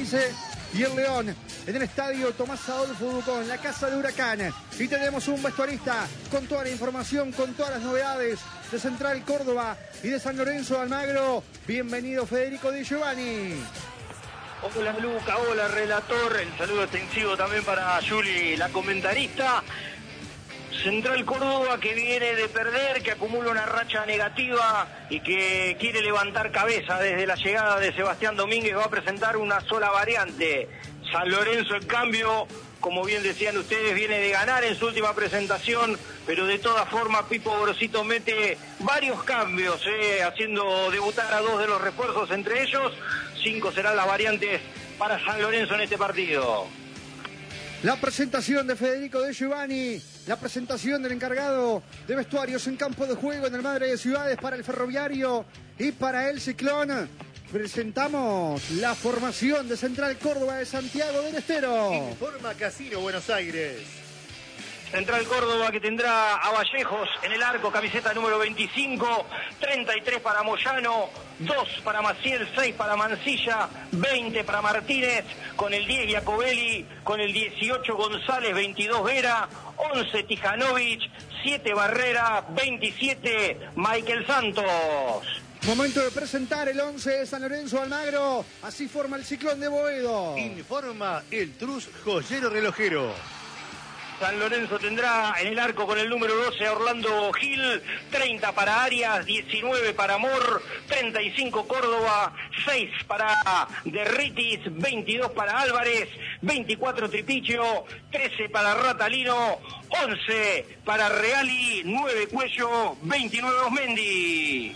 Ceneice y el León en el estadio Tomás Adolfo Ducón, la casa de Huracán. Y tenemos un vestuarista con toda la información, con todas las novedades de Central Córdoba y de San Lorenzo de Almagro. Bienvenido, Federico Di Giovanni. Hola Luca, hola relator, el saludo extensivo también para Juli, la comentarista. Central Córdoba que viene de perder, que acumula una racha negativa y que quiere levantar cabeza desde la llegada de Sebastián Domínguez. Va a presentar una sola variante. San Lorenzo, en cambio, como bien decían ustedes, viene de ganar en su última presentación, pero de todas formas Pipo Gorosito mete varios cambios, haciendo debutar a dos de los refuerzos, entre ellos 5 serán las variantes para San Lorenzo en este partido. La presentación de Federico De Giovanni, la presentación del encargado de vestuarios en campo de juego en el Madre de Ciudades para el Ferroviario y para el Ciclón. Presentamos la formación de Central Córdoba de Santiago del Estero. Informa Casino Buenos Aires. Central Córdoba que tendrá a Vallejos en el arco, camiseta número 25, 33 para Moyano, 2 para Maciel, 6 para Mancilla, 20 para Martínez, con el 10 Jacobelli, con el 18 González, 22 Vera, 11 Tijanovic, 7 Barrera, 27 Michael Santos. Momento de presentar el 11 de San Lorenzo Almagro. Así forma el Ciclón de Boedo. Informa el Trus Joyero Relojero. San Lorenzo tendrá en el arco con el número 12 a Orlando Gil, 30 para Arias, 19 para Mor, 35 Córdoba, 6 para Derritis, 22 para Álvarez, 24 Tripicho, 13 para Ratalino, 11 para Reali, 9 Cuello, 29 Osmendi.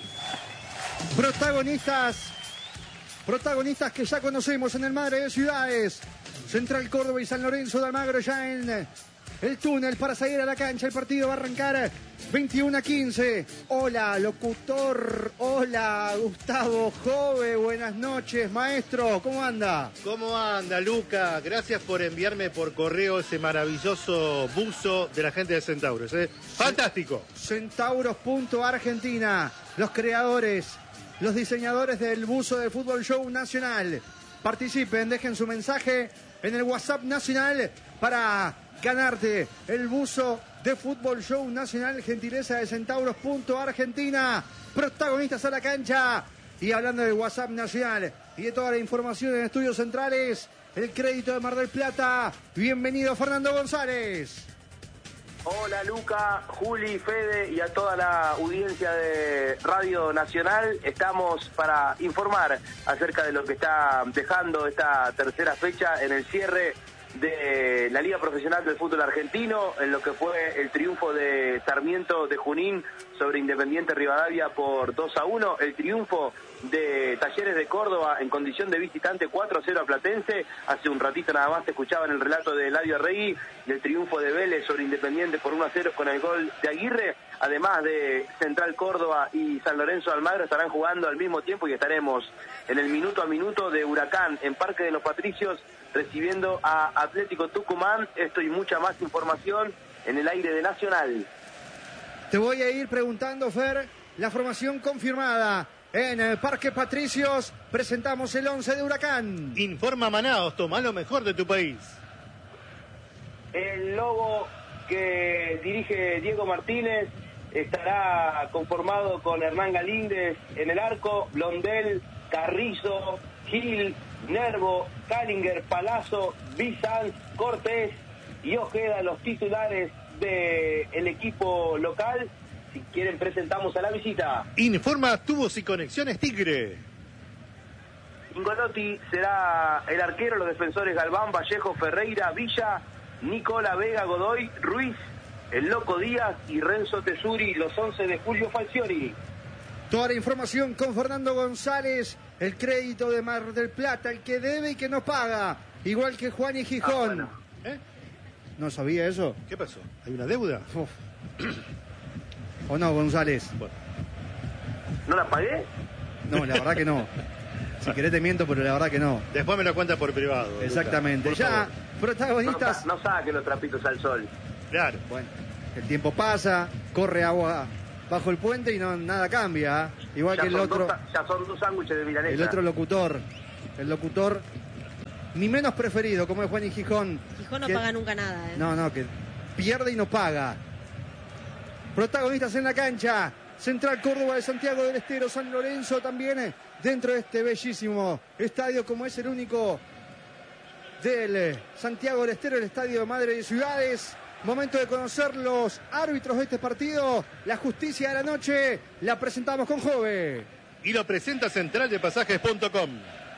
Protagonistas que ya conocemos en el Madre de Ciudades. Central Córdoba y San Lorenzo de Almagro ya en el túnel para salir a la cancha. El partido va a arrancar 21-15. Hola, locutor. Hola, Gustavo Jove. Buenas noches, maestro. ¿Cómo anda? ¿Cómo anda, Luca? Gracias por enviarme por correo ese maravilloso buzo de la gente de Centauros. ¡Fantástico! Centauros.argentina. Los creadores, los diseñadores del buzo de Fútbol Show Nacional. Participen, dejen su mensaje en el WhatsApp Nacional para ganarte el buzo de Fútbol Show Nacional, gentileza de Centauros.argentina. Protagonistas a la cancha. Y hablando del WhatsApp Nacional y de toda la información en Estudios Centrales, el crédito de Mar del Plata. Bienvenido, Fernando González. Hola Luca, Juli, Fede y a toda la audiencia de Radio Nacional. Estamos para informar acerca de lo que está dejando esta tercera fecha en el cierre de la Liga Profesional del Fútbol Argentino, en lo que fue el triunfo de Sarmiento de Junín sobre Independiente Rivadavia por 2-1, el triunfo de Talleres de Córdoba en condición de visitante 4-0 a Platense. Hace un ratito nada más te escuchaba en el relato de Eladio Rey del triunfo de Vélez sobre Independiente por 1-0 con el gol de Aguirre. Además de Central Córdoba y San Lorenzo de Almagro estarán jugando al mismo tiempo y estaremos en el minuto a minuto de Huracán en Parque de los Patricios recibiendo a Atlético Tucumán. Esto y mucha más información en el aire de Nacional. Te voy a ir preguntando, Fer, la formación confirmada. En el Parque Patricios presentamos el 11 de Huracán. Informa Manaos, toma lo mejor de tu país. El Lobo que dirige Diego Martínez estará conformado con Hernán Galíndez en el arco, Blondel, Carrizo, Gil, Nervo, Callinger, Palazzo, Bizanz, Cortés y Ojeda, los titulares del equipo local. Si quieren presentamos a la visita. Informa Tubos y Conexiones Tigre. Ingolotti será el arquero, los defensores Galván, Vallejo, Ferreira, Villa, Nicola, Vega, Godoy, Ruiz, el Loco Díaz y Renzo Tesuri, los 11 de Julio Falcioni. Toda la información con Fernando González, el crédito de Mar del Plata, el que debe y que no paga, igual que Juan y Gijón. Bueno. ¿No sabía eso? ¿Qué pasó? ¿Hay una deuda? Uf. ¿O no, González? Bueno. ¿No la pagué? No, la verdad que no. Si querés te miento, pero la verdad que no. Después me lo cuenta por privado. Exactamente. Luca, ya, protagonistas. No saque los trapitos al sol. Claro. Bueno, el tiempo pasa, corre agua bajo el puente y no nada cambia. Igual ya que el otro. Ya son dos sándwiches de milanesa. El otro locutor. El locutor ni menos preferido, como es Juan y Gijón. Gijón no paga nunca nada, ¿eh? No, que pierde y no paga. Protagonistas en la cancha. Central Córdoba de Santiago del Estero, San Lorenzo también dentro de este bellísimo estadio, como es el único del Santiago del Estero, el estadio de Madre de Ciudades. Momento de conocer los árbitros de este partido. La justicia de la noche la presentamos con Jove. Y lo presenta centraldepasajes.com.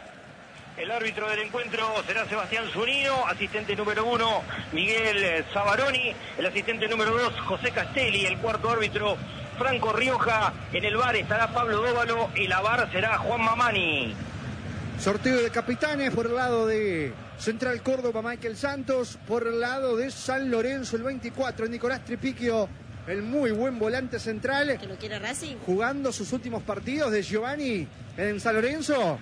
El árbitro del encuentro será Sebastián Zunino, asistente número 1 Miguel Zabaroni, el asistente número 2 José Castelli, el cuarto árbitro Franco Rioja, en el VAR estará Pablo Dóvalo y la VAR será Juan Mamani. Sorteo de capitanes por el lado de Central Córdoba, Michael Santos, por el lado de San Lorenzo, el 24, Nicolás Tripiquio, el muy buen volante central. ¿Que lo quiere Racing? Jugando sus últimos partidos de Giovanni en San Lorenzo.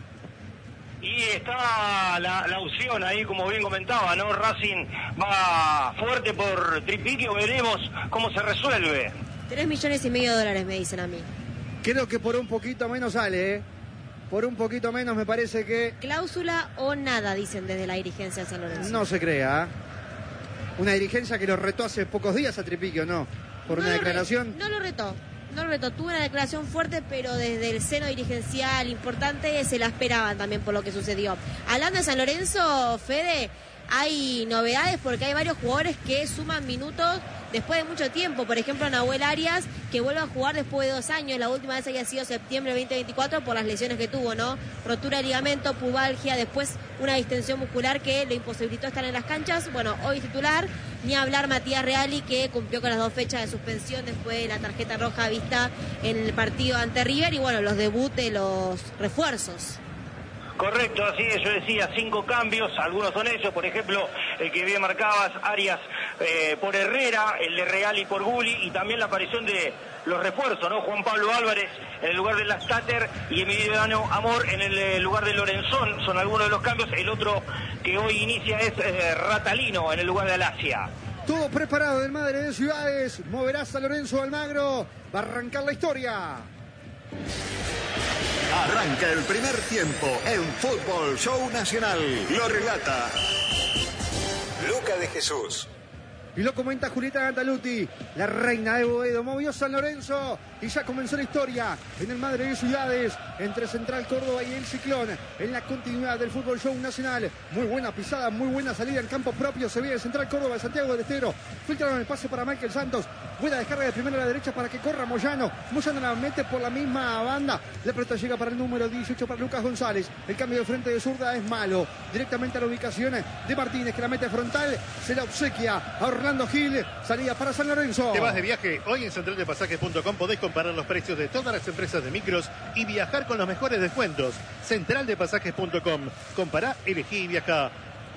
Y está la opción ahí, como bien comentaba, ¿no? Racing va fuerte por Tripiquio, veremos cómo se resuelve. 3,5 millones me dicen a mí. Creo que por un poquito menos sale, ¿eh? Por un poquito menos me parece que... Cláusula o nada, dicen desde la dirigencia de San Lorenzo. No se crea. Una dirigencia que lo retó hace pocos días a Tripiquio, ¿no? Por una declaración... No lo retó. Tuvo una declaración fuerte, pero desde el seno dirigencial importante se la esperaban también por lo que sucedió. Hablando de San Lorenzo, Fede, hay novedades porque hay varios jugadores que suman minutos después de mucho tiempo. Por ejemplo, Nahuel Arias, que vuelve a jugar después de 2 años. La última vez había sido septiembre de 2024 por las lesiones que tuvo, ¿no? Rotura de ligamento, pubalgia, después una distensión muscular que lo imposibilitó estar en las canchas. Bueno, hoy titular. Ni hablar Matías Reali, que cumplió con las 2 fechas de suspensión después de la tarjeta roja vista en el partido ante River. Y bueno, los debut de los refuerzos. Correcto, así es, yo decía 5 cambios, algunos son ellos, por ejemplo, el que bien marcabas, Arias por Herrera, el de Reali por Gulli, y también la aparición de los refuerzos, ¿no? Juan Pablo Álvarez en el lugar de Lastater y Emiliano Amor en el lugar de Lorenzón, son algunos de los cambios. El otro que hoy inicia es Ratalino en el lugar de Alasia. Todo preparado del Madre de Ciudades, moverá San Lorenzo Almagro, va a arrancar la historia. Arranca el primer tiempo en Fútbol Show Nacional. Lo relata Luca de Jesús. Y lo comenta Julieta Gantaluti, la reina de Boedo. Movió San Lorenzo y ya comenzó la historia en el Madre de Ciudades entre Central Córdoba y el Ciclón en la continuidad del Fútbol Show Nacional. Muy buena pisada, muy buena salida en campo propio. Se viene Central Córdoba de Santiago del Estero. Filtraron el pase para Michael Santos. Buena descarga de primera a la derecha para que corra Moyano. Moyano la mete por la misma banda. La pelota llega para el número 18 para Lucas González. El cambio de frente de zurda es malo. Directamente a la ubicación de Martínez, que la mete frontal. Se la obsequia a Orlando Gil. Salida para San Lorenzo. Te vas de viaje. Hoy en centraldepasajes.com podés comparar los precios de todas las empresas de micros y viajar con los mejores descuentos. Centraldepasajes.com. Compará, elegí y viajá.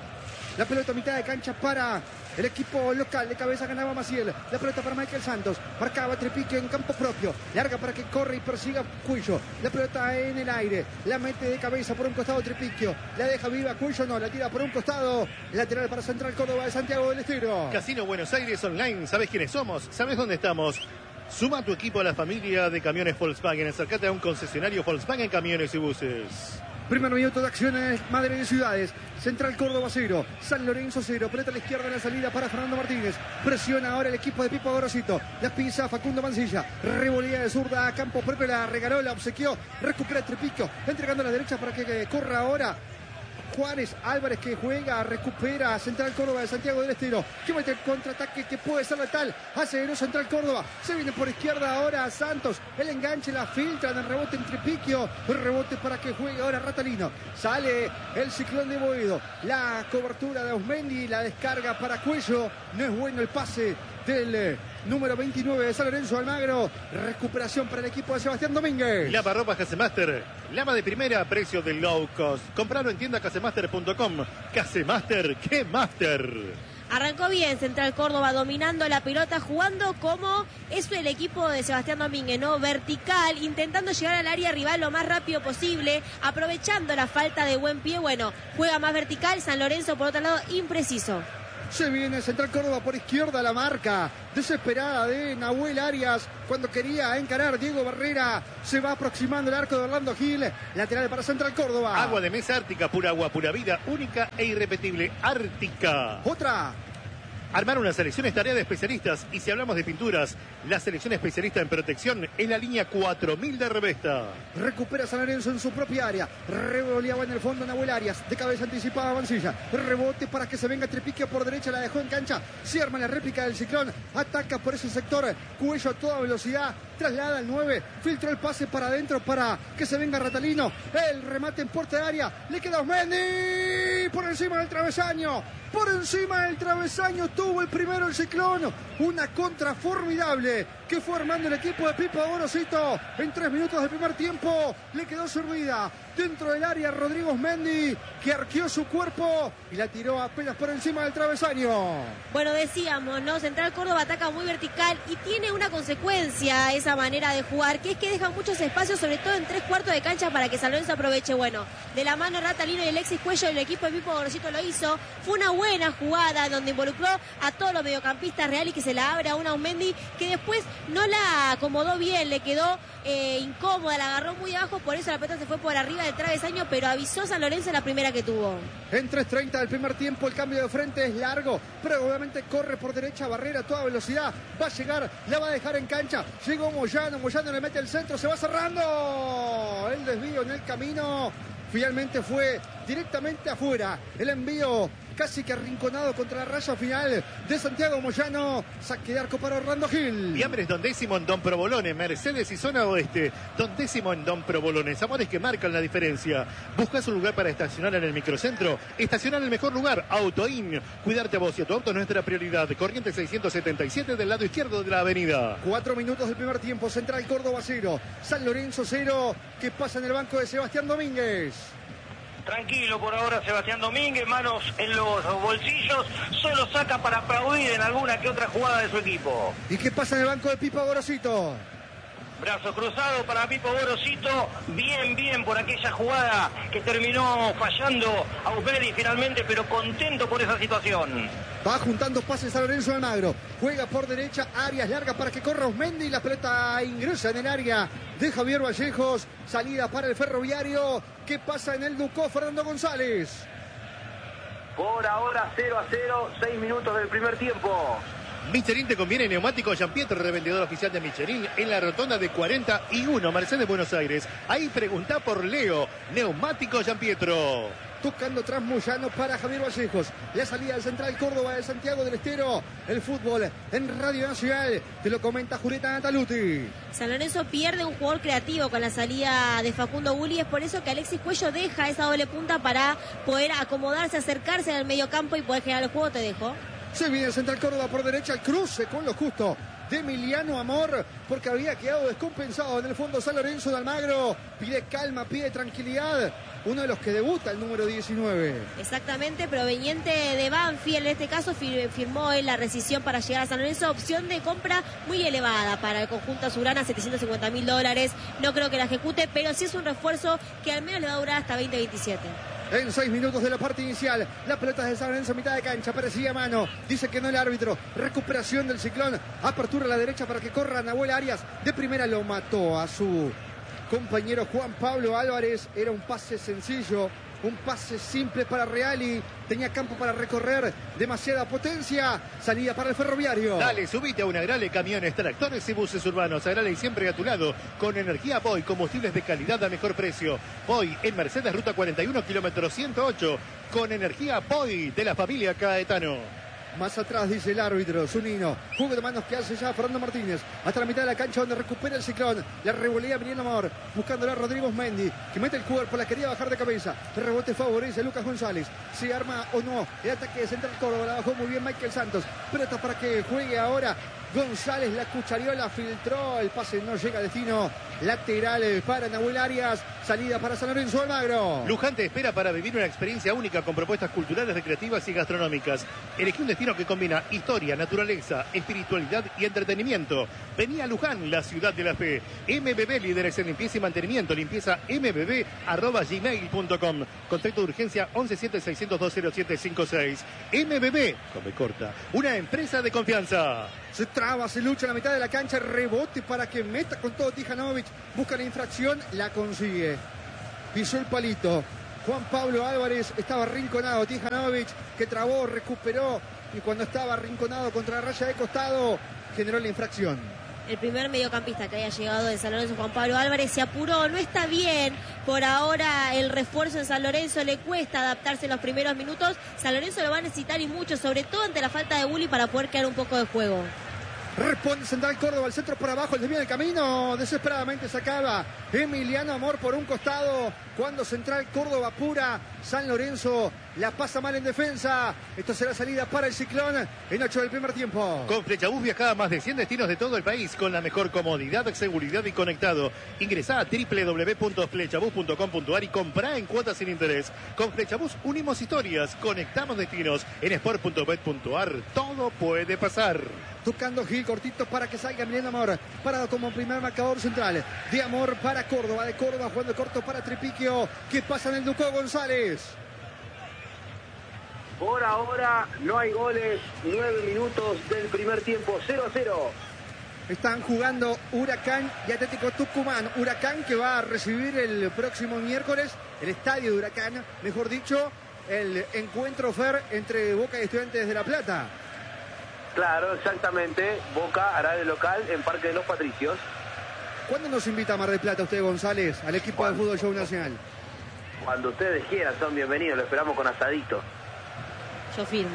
La pelota a mitad de cancha para el equipo local. De cabeza ganaba Maciel. La pelota para Michael Santos. Marcaba Tripiquio en campo propio. Larga para que corre y persiga Cuello. La pelota en el aire. La mete de cabeza por un costado Tripiquio. La deja viva Cuello. No, la tira por un costado. Lateral para Central Córdoba de Santiago del Estero. Casino Buenos Aires Online. ¿Sabés quiénes somos? ¿Sabés dónde estamos? Suma a tu equipo a la familia de camiones Volkswagen. Acércate a un concesionario Volkswagen Camiones y Buses. Primer minuto de acciones, Madre de Ciudades. Central Córdoba 0, San Lorenzo 0. Pelota a la izquierda en la salida para Fernando Martínez. Presiona ahora el equipo de Pipo Gorosito. La pisa Facundo Mancilla. Revolea de zurda a campo propio. La regaló, la obsequió. Recupera Tripiquio. Entregando a la derecha para que corra ahora Juárez Álvarez, que juega, recupera Central Córdoba de Santiago del Estero, que mete el contraataque que puede ser letal. Aceleró Central Córdoba, se viene por izquierda ahora Santos, el enganche, la filtra del rebote en Tripiquio, el rebote para que juegue ahora Ratalino. Sale el Ciclón de Boedo, la cobertura de Ausmendi, la descarga para Cuello. No es bueno el pase del número 29 de San Lorenzo Almagro. Recuperación para el equipo de Sebastián Domínguez. Lavarropas Casemaster, lava de primera, precio de low cost. Compralo en tienda casemaster.com. Casemaster, ¡qué master! Arrancó bien Central Córdoba, dominando la pelota, jugando como es el equipo de Sebastián Domínguez, ¿no? Vertical, intentando llegar al área rival lo más rápido posible, aprovechando la falta de buen pie. Bueno, juega más vertical. San Lorenzo, por otro lado, impreciso. Se viene Central Córdoba por izquierda, la marca desesperada de Nahuel Arias cuando quería encarar Diego Barrera. Se va aproximando el arco de Orlando Gil. Lateral para Central Córdoba. Agua de mesa Ártica, pura agua, pura vida, única e irrepetible. Ártica. Otra. Armar una selección es tarea de especialistas. Y si hablamos de pinturas, la selección especialista en protección es la línea 4000 de Revesta. Recupera San Lorenzo en su propia área. Revoleaba en el fondo Nahuel Arias. De cabeza anticipada Mancilla. Rebote para que se venga Tripiquio por derecha. La dejó en cancha. Se arma la réplica del Ciclón. Ataca por ese sector. Cuello a toda velocidad. Traslada al 9. Filtró el pase para adentro para que se venga Ratalino. El remate en puerta de área. Le queda Osmendi. Por encima del travesaño. Por encima del travesaño tuvo el primero el Ciclón. Una contra formidable que fue armando el equipo de Pipa Gorosito. En 3 minutos del primer tiempo le quedó servida dentro del área Rodrigo Osmendi, que arqueó su cuerpo y la tiró apenas por encima del travesaño. Bueno, decíamos, ¿no? Central Córdoba ataca muy vertical y tiene una consecuencia esa manera de jugar, que es que deja muchos espacios, sobre todo en 3/4 de cancha, para que San Lorenzo aproveche. Bueno, de la mano Ratalino y Alexis Cuello, el equipo de Pipo Gorosito lo hizo. Fue una buena jugada donde involucró a todos los mediocampistas reales, que se la abre a una Osmendi que después no la acomodó bien, le quedó incómoda, la agarró muy abajo, por eso la pelota se fue por arriba del travesaño, pero avisó San Lorenzo en la primera que tuvo. En 3:30 del primer tiempo el cambio de frente es largo, pero obviamente corre por derecha Barrera a toda velocidad, va a llegar, la va a dejar en cancha, llegó Moyano le mete el centro, se va cerrando, el desvío en el camino, finalmente fue directamente afuera, el envío casi que arrinconado contra la raya final de Santiago Moyano. Saque de arco para Orlando Gil. Diambres Don Décimo en Don Provolone, Mercedes y Zona Oeste. Don Décimo en Don Provolone. Amores que marcan la diferencia. ¿Buscas un lugar para estacionar en el microcentro? Estacionar en el mejor lugar, Autoin. Cuidarte a vos y a tu auto es nuestra prioridad. Corriente 677 del lado izquierdo de la avenida. 4 minutos del primer tiempo. Central Córdoba 0. San Lorenzo 0. ¿Qué pasa en el banco de Sebastián Domínguez? Tranquilo por ahora Sebastián Domínguez, manos en los bolsillos, solo saca para aplaudir en alguna que otra jugada de su equipo. ¿Y qué pasa en el banco de Pipa Gorosito? Brazo cruzado para Pipo Gorosito, bien por aquella jugada que terminó fallando a Usbedi finalmente, pero contento por esa situación. Va juntando pases a Lorenzo Almagro, juega por derecha, Arias larga para que corra Osmendi, la pelota ingresa en el área de Javier Vallejos, salida para el Ferroviario. ¿Qué pasa en el Ducó, Fernando González? Por ahora 0-0, 6 minutos del primer tiempo. Michelin te conviene, neumático Gianpietro, revendedor oficial de Michelin en la rotonda de 41, Mercedes, Buenos Aires. Ahí preguntá por Leo, neumático Gianpietro. Tocando tras Moyano para Javier Vallejos. La salida del Central Córdoba de Santiago del Estero. El fútbol en Radio Nacional. Te lo comenta Julieta Nataluti. San Lorenzo pierde un jugador creativo con la salida de Facundo Bulli. Es por eso que Alexis Cuello deja esa doble punta para poder acomodarse, acercarse al mediocampo y poder generar el juego. Te dejo. Se viene el Central Córdoba por derecha, el cruce con lo justo de Emiliano Amor, porque había quedado descompensado en el fondo San Lorenzo de Almagro. Pide calma, pide tranquilidad. Uno de los que debuta, el número 19. Exactamente, proveniente de Banfield, en este caso firmó él la rescisión para llegar a San Lorenzo. Opción de compra muy elevada para el conjunto azulgrana, $750.000. No creo que la ejecute, pero sí es un refuerzo que al menos le va a durar hasta 2027. En 6 minutos de la parte inicial, la pelota es de San Lorenzo, mitad de cancha, parecía mano, dice que no el árbitro, recuperación del Ciclón, apertura a la derecha para que corra Nahuel Arias, de primera lo mató a su compañero Juan Pablo Álvarez, era un pase sencillo, un pase simple para Reali, tenía campo para recorrer, demasiada potencia, salida para el Ferroviario. Dale, subite a una Agrale, camiones, tractores y buses urbanos. Agrale y siempre a tu lado, con energía Boy, combustibles de calidad a mejor precio. Boy en Mercedes, ruta 41, kilómetro 108, con energía Boy de la familia Caetano. Más atrás dice el árbitro, Zunino. Juego de manos que hace ya Fernando Martínez. Hasta la mitad de la cancha donde recupera el Ciclón. La revolea Emiliano Amor. Buscándola a Rodrigo Osmendi, que mete el cuerpo, la quería bajar de cabeza. El rebote favorece a Lucas González. ¿Se arma o no el ataque de Central Córdoba? La bajó muy bien Michael Santos. Pelota para que juegue ahora González la cucharió, la filtró. El pase no llega a destino. Lateral para Nahuel Arias. Salida para San Lorenzo Almagro. Luján te espera para vivir una experiencia única con propuestas culturales, recreativas y gastronómicas. Elegí un destino que combina historia, naturaleza, espiritualidad y entretenimiento. Vení a Luján, la ciudad de la fe. MBB, líderes en limpieza y mantenimiento. Limpieza mbb@gmail.com. Contacto de urgencia 117-602-0756. MBB, con B corta, una empresa de confianza. Se traba, se lucha en la mitad de la cancha, rebote para que meta con todo Tijanovic, busca la infracción, la consigue. Pisó el palito. Juan Pablo Álvarez estaba arrinconado. Tijanovic que trabó, recuperó y cuando estaba arrinconado contra la raya de costado generó la infracción. El primer mediocampista que haya llegado de San Lorenzo, Juan Pablo Álvarez, se apuró, no está bien. Por ahora el refuerzo en San Lorenzo le cuesta adaptarse en los primeros minutos. San Lorenzo lo va a necesitar y mucho, sobre todo ante la falta de Bully para poder crear un poco de juego. Responde Central Córdoba, el centro por abajo, el desvío del camino, desesperadamente sacaba Emiliano Amor por un costado, cuando Central Córdoba apura, San Lorenzo la pasa mal en defensa. Esto será salida para el Ciclón en 8 del primer tiempo. Con Flechabús viajaba a más de 100 destinos de todo el país con la mejor comodidad, seguridad y conectado. Ingresá a www.flechabús.com.ar y comprá en cuotas sin interés. Con Flechabús unimos historias, conectamos destinos. En sport.bet.ar todo puede pasar. Tocando Gil, cortito para que salga Emiliano Amor. Parado como primer marcador central. De Amor para Córdoba. De Córdoba jugando corto para Tripiquio. Que pasa en el Ducó González. Por ahora no hay goles. 9 minutos del primer tiempo. 0-0. Están jugando Huracán y Atlético Tucumán. Huracán que va a recibir el próximo miércoles el estadio de Huracán. Mejor dicho, el encuentro FER entre Boca y Estudiantes de La Plata. Claro, exactamente. Boca hará de local en Parque de los Patricios. ¿Cuándo nos invita a Mar del Plata usted, González, al equipo de Fútbol Show Nacional? Cuando ustedes quieran, son bienvenidos. Lo esperamos con asadito. Yo firmo.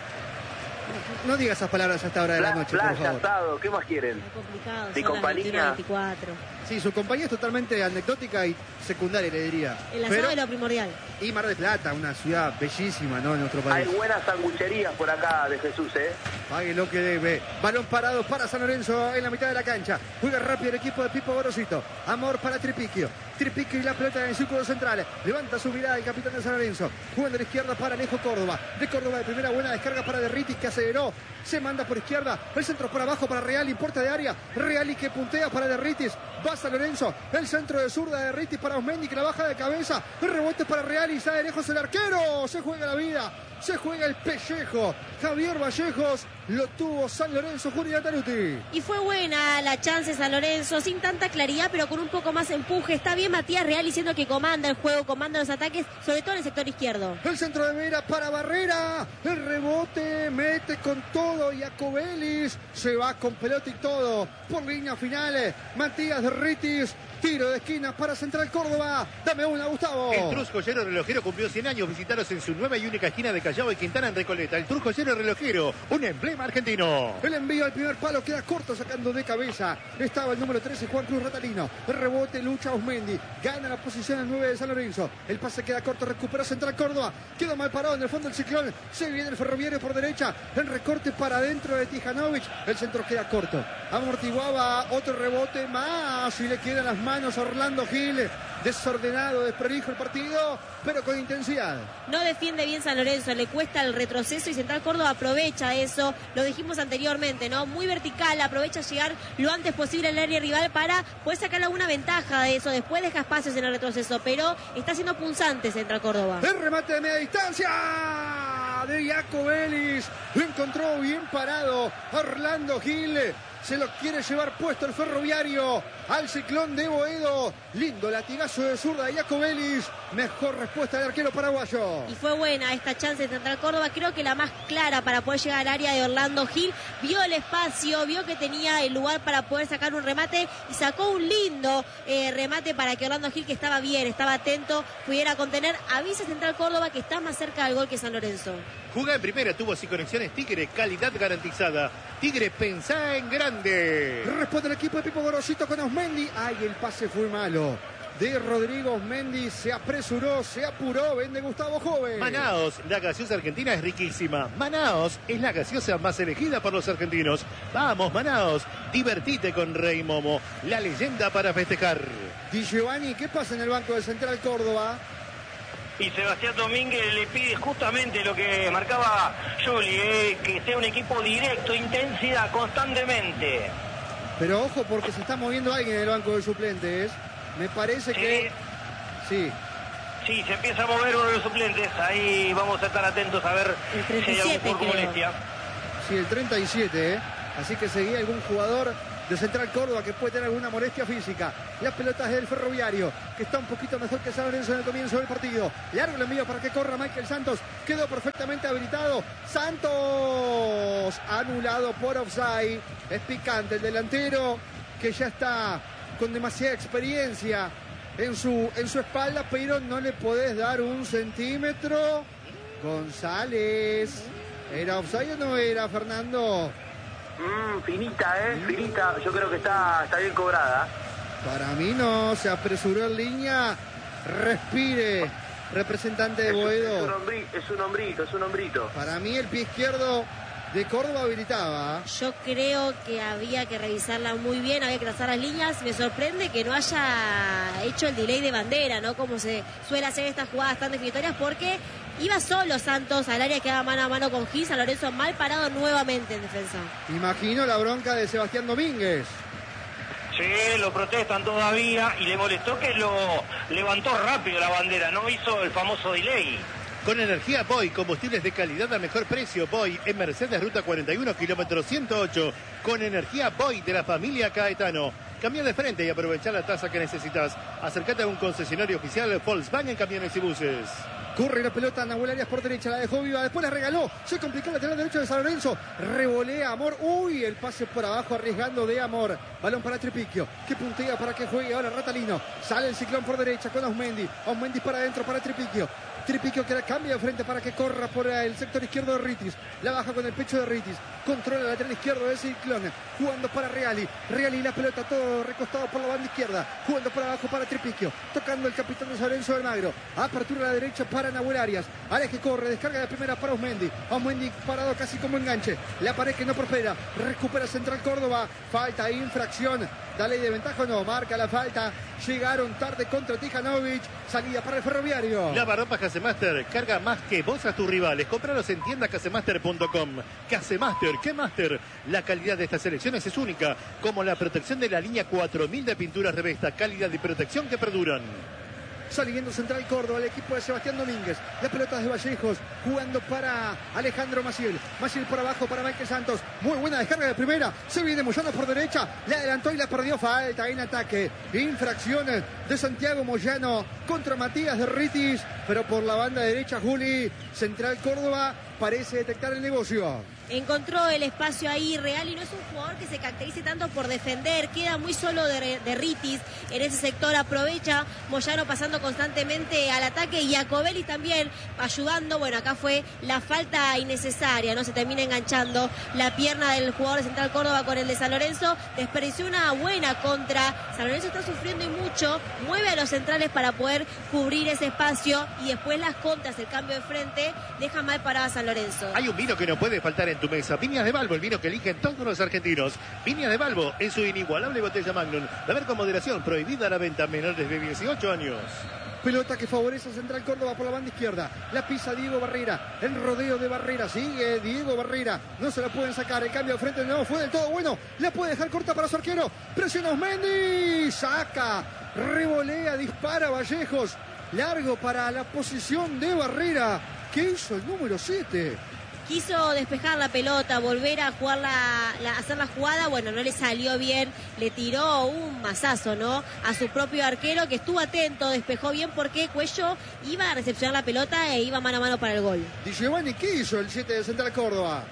No diga esas palabras a esta hora de la noche, por Playa, favor. asado, ¿qué más quieren? Es complicado. Mi son compañía. las 21:24. Sí, su compañía es totalmente anecdótica y secundaria, le diría. El asado es lo primordial. Y Mar del Plata, una ciudad bellísima, ¿no? En nuestro Hay país. buenas sangucherías por acá de Jesús, ¿eh? Pague lo que debe. Balón parado para San Lorenzo en la mitad de la cancha. Juega rápido el equipo de Pipo Gorosito. Amor para Tripiquio. Tripiquio y la pelota en el círculo central. Levanta su mirada el capitán de San Lorenzo. Juega de la izquierda para Alejo Córdoba. De Córdoba de primera buena descarga para Derritis que aceleró. Se manda por izquierda. El centro por abajo para Reali. Puerta de área. Reali que puntea para Derritis. Va San Lorenzo. El centro de zurda de Derritis para Osmendi que la baja de cabeza. El rebote para Reali. Sale lejos el arquero. Se juega la vida. Se juega el pellejo. Javier Vallejos lo tuvo San Lorenzo, Julián Taruti. Y fue buena la chance San Lorenzo, sin tanta claridad, pero con un poco más de empuje. Está bien Matías Real diciendo que comanda el juego, comanda los ataques, sobre todo en el sector izquierdo. El centro de Vera para Barrera. El rebote mete con todo. Iacobelis se va con pelota y todo. Por línea final, Matías Derritis. Tiro de esquina para Central Córdoba. Dame una, Gustavo. El Trus Joyero Relojero cumplió 100 años. Visitaros en su nueva y única esquina de Callao y Quintana en Recoleta. El Trus Joyero Relojero, un emblema argentino. El envío al primer palo queda corto, sacando de cabeza. Estaba el número 13, Juan Cruz Ratalino. El rebote, lucha Osmendi. Gana la posición el 9 de San Lorenzo. El pase queda corto, recupera Central Córdoba. Queda mal parado en el fondo del Ciclón. Se viene el Ferroviario por derecha. El recorte para adentro de Tijanovic. El centro queda corto. Amortiguaba otro rebote más. Y le quedan las manos a Orlando Gil. Desordenado, desprolijo el partido, pero con intensidad. No defiende bien San Lorenzo, le cuesta el retroceso y Central Córdoba aprovecha eso. Lo dijimos anteriormente, ¿no? Muy vertical, aprovecha llegar lo antes posible al área rival para poder sacar alguna ventaja de eso. Después deja espacios en el retroceso, pero está siendo punzante Central Córdoba. El remate de media distancia de Iacobelis. Lo encontró bien parado Orlando Gil. Se lo quiere llevar puesto el Ferroviario al Ciclón de Boedo. Lindo latigazo de zurda de Iacobelis. Mejor respuesta del arquero paraguayo. Y fue buena esta chance de Central Córdoba. Creo que la más clara para poder llegar al área de Orlando Gil. Vio el espacio, vio que tenía el lugar para poder sacar un remate. Y sacó un lindo remate para que Orlando Gil, que estaba bien, estaba atento, pudiera contener. Avisa Central Córdoba que está más cerca del gol que San Lorenzo. Jugá en primera, tuvo sin conexiones Tigre, calidad garantizada. Tigre, pensá en grande. Responde el equipo de Pipo Gorosito con Osmendi. Ay, el pase fue malo. de Rodrigo Osmendi. Se apresuró, se apuró. Vende Gustavo Joven. Manaos, la gaseosa argentina es riquísima. Manaos es la gaseosa más elegida por los argentinos. Vamos, Manaos, divertite con Rey Momo, la leyenda para festejar. Di Giovanni, ¿qué pasa en el banco de Central Córdoba? Y Sebastián Domínguez le pide justamente lo que marcaba Juli, que sea un equipo directo, intensidad, constantemente. Pero ojo porque se está moviendo alguien en el banco de suplentes. Me parece que... Sí. Sí, se empieza a mover uno de los suplentes. Ahí vamos a estar atentos a ver si hay algún jugador con molestia. Sí, el 37, Así que seguía algún jugador de Central Córdoba que puede tener alguna molestia física. Las pelotas del Ferroviario, que está un poquito mejor que San Lorenzo en el comienzo del partido. Largo el envío para que corra Michael Santos. Quedó perfectamente habilitado. Santos, anulado por offside. Es picante el delantero, que ya está con demasiada experiencia en su espalda, pero no le podés dar un centímetro. González, ¿era offside o no era, Fernando? Finita, finita. Yo creo que está bien cobrada. Para mí no, se apresuró en línea. Respire, representante de Boedo. Es un hombrito. Para mí el pie izquierdo de Córdoba habilitaba. Yo creo que había que revisarla muy bien, había que trazar las líneas. Me sorprende que no haya hecho el delay de bandera, ¿no? Como se suele hacer estas jugadas tan definitorias, porque iba solo Santos al área, quedaba mano a mano con Gil. San Lorenzo mal parado nuevamente en defensa. Imagino la bronca de Sebastián Domínguez. Sí, lo protestan todavía y le molestó que lo levantó rápido la bandera, no hizo el famoso delay. Con energía Boy, combustibles de calidad a mejor precio. Boy en Mercedes, ruta 41, kilómetro 108. Con energía Boy de la familia Caetano. Cambia de frente y aprovecha la tasa que necesitas. Acércate a un concesionario oficial Volkswagen Camiones y Buses. Corre la pelota, Nahuel Arias por derecha, la dejó viva, después la regaló, se complicó el lateral derecho de San Lorenzo, revolea Amor, uy, el pase por abajo arriesgando de Amor, balón para Tripiquio, que puntea para que juegue ahora Ratalino, sale el Ciclón por derecha con Osmendi para adentro para Tripiquio que la cambia de frente para que corra por el sector izquierdo de Ritis, la baja con el pecho de Ritis, controla el lateral izquierdo de Ciclón, jugando para Reali la pelota todo recostado por la banda izquierda, jugando por abajo para Tripiquio, tocando el capitán de San Lorenzo Almagro, apertura a la derecha para Nahuel Arias que corre, descarga de primera para Osmendi parado casi como enganche, la pared que no prospera, recupera Central Córdoba, falta, infracción, da ley de ventaja o no, marca la falta, llegaron tarde contra Tijanovic, salida para el Ferroviario. Lavarropas Casemaster, carga más que vos a tus rivales, compralos en tienda casemaster.com. Casemaster, ¿qué Master? La calidad de estas selecciones es única, como la protección de la línea 4000 de pinturas Revesta, calidad y protección que perduran. Saliendo Central Córdoba, el equipo de Sebastián Domínguez. Las pelotas de Vallejos, jugando para Alejandro Maciel. Maciel por abajo para Michael Santos. Muy buena descarga de primera. Se viene Moyano por derecha. Le adelantó y la perdió. Falta en ataque. Infracciones de Santiago Moyano contra Matías de Ritis. Pero por la banda derecha, Juli. Central Córdoba parece detectar el negocio. Encontró el espacio ahí Real y no es un jugador que se caracterice tanto por defender, queda muy solo de Ritis en ese sector, aprovecha Moyano pasando constantemente al ataque y Jacobelli también ayudando. Bueno, acá fue la falta innecesaria, no se termina enganchando la pierna del jugador de Central Córdoba con el de San Lorenzo, desperdició una buena contra. San Lorenzo está sufriendo y mucho, mueve a los centrales para poder cubrir ese espacio y después las contras, el cambio de frente, deja mal parada a San Lorenzo. Hay un vino que no puede faltar en tu mesa. Viñas de Balbo, el vino que eligen todos los argentinos. Viñas de Balbo en su inigualable botella Magnum. Beber con moderación, prohibida la venta a menores de 18 años. Pelota que favorece a Central Córdoba por la banda izquierda. La pisa Diego Barrera. El rodeo de Barrera. Sigue Diego Barrera. No se la pueden sacar. El cambio de frente no fue del todo bueno. La puede dejar corta para su arquero. Presiona Osmendi. Saca. Revolea. Dispara Vallejos. Largo para la posición de Barrera. ¿Qué hizo el número 7? Quiso despejar la pelota, volver a jugar hacer la jugada, bueno, no le salió bien, le tiró un mazazo, ¿no? A su propio arquero que estuvo atento, despejó bien porque Cuello iba a recepcionar la pelota e iba mano a mano para el gol. Di Giovanni, ¿qué hizo el 7 de Central Córdoba?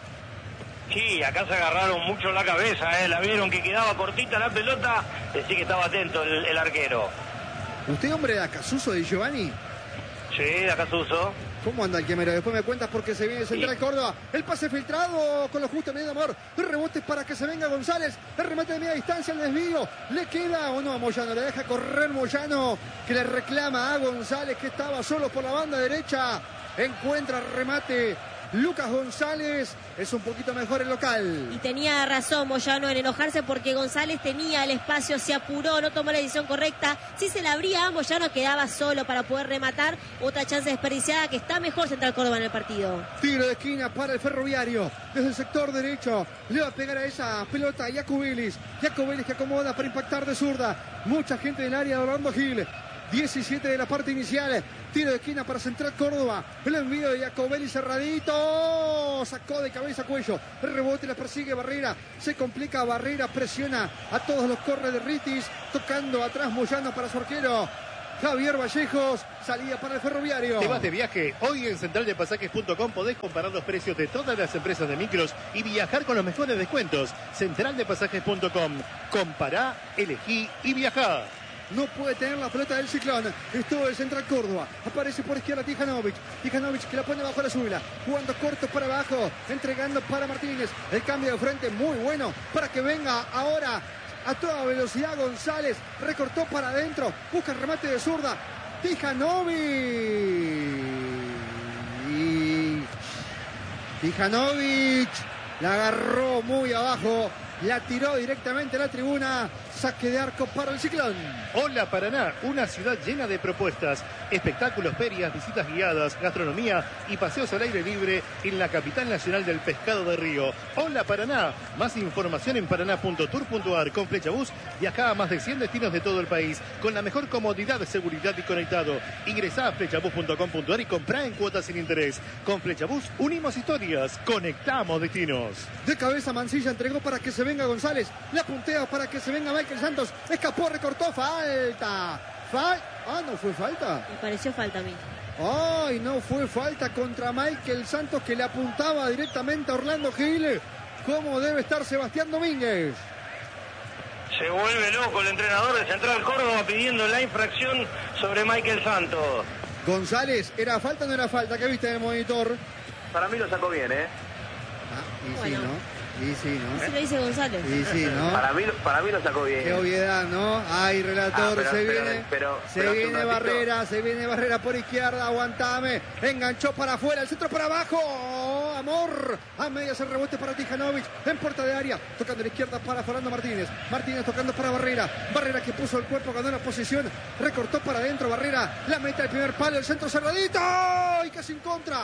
Sí, acá se agarraron mucho la cabeza, la vieron que quedaba cortita la pelota, sí que estaba atento el arquero. ¿Usted hombre de Acasuso, Di Giovanni? Sí, de Acasuso. ¿Cómo anda el quemero? Después me cuentas porque se viene Central Córdoba. El pase filtrado con lo justo, medio amor. El rebote para que se venga González. El remate de media distancia, el desvío. ¿Le queda o no a Moyano? Le deja correr Moyano, que le reclama a González, que estaba solo por la banda derecha. Encuentra remate Lucas González, es un poquito mejor el local. Y tenía razón Moyano en enojarse porque González tenía el espacio, se apuró, no tomó la decisión correcta. Si se la abría a Moyano quedaba solo para poder rematar. Otra chance desperdiciada, que está mejor Central Córdoba en el partido. Tiro de esquina para el Ferroviario. Desde el sector derecho le va a pegar a esa pelota a Jacobelis. Jacobelis que acomoda para impactar de zurda. Mucha gente en el área de Orlando Gil. 17 de la parte inicial. Tiro de esquina para Central Córdoba. El envío de Jacobelli cerradito. Sacó de cabeza Cuello. El rebote la persigue Barrera. Se complica Barrera. Presiona a todos los corres de Ritis. Tocando atrás Moyano para su arquero Javier Vallejos. Salida para el Ferroviario. Te vas de viaje. Hoy en centraldepasajes.com podés comparar los precios de todas las empresas de micros y viajar con los mejores descuentos. Centraldepasajes.com. Compará, elegí y viajá. No puede tener la pelota del Ciclón. Estuvo el Central Córdoba. Aparece por izquierda Tijanovic. Tijanovic que la pone bajo la suela. Jugando corto para abajo. Entregando para Martínez. El cambio de frente muy bueno para que venga ahora a toda velocidad González. Recortó para adentro. Busca el remate de zurda. Tijanovic. Tijanovic la agarró muy abajo. La tiró directamente a la tribuna. Saque de arco para el Ciclón. Hola Paraná, una ciudad llena de propuestas, espectáculos, ferias, visitas guiadas, gastronomía y paseos al aire libre en la capital nacional del pescado de río. Hola Paraná, más información en paraná.tour.ar. Con Flechabús viaja a más de 100 destinos de todo el país con la mejor comodidad, seguridad y conectado. Ingresá a flechabús.com.ar y comprá en cuotas sin interés. Con Flechabús unimos historias, conectamos destinos. De cabeza Mancilla entregó para que se venga González. La puntea para que se venga Michael Santos. Escapó, recortó, falta. ¿No fue falta? Me pareció falta a mí. Ay, no fue falta contra Michael Santos, que le apuntaba directamente a Orlando Gil. ¿Cómo debe estar Sebastián Domínguez? Se vuelve loco el entrenador de Central Córdoba pidiendo la infracción sobre Michael Santos. González, ¿era falta o no era falta? ¿Qué viste en el monitor? Para mí lo sacó bien, ¿eh? Y bueno. sí, ¿no? Y sí, ¿no? Así lo dice González. Y sí, ¿no? Para mí lo sacó bien. Qué obviedad, ¿no? Ay, relator, se viene Barrera por izquierda, aguantame. Enganchó para afuera, el centro para abajo. Amor, a medias el rebote para Tijanovic, en puerta de área, tocando a la izquierda para Fernando Martínez. Martínez tocando para Barrera. Barrera que puso el cuerpo, ganó la posición, recortó para adentro Barrera. La meta, el primer palo, el centro cerradito. Y casi en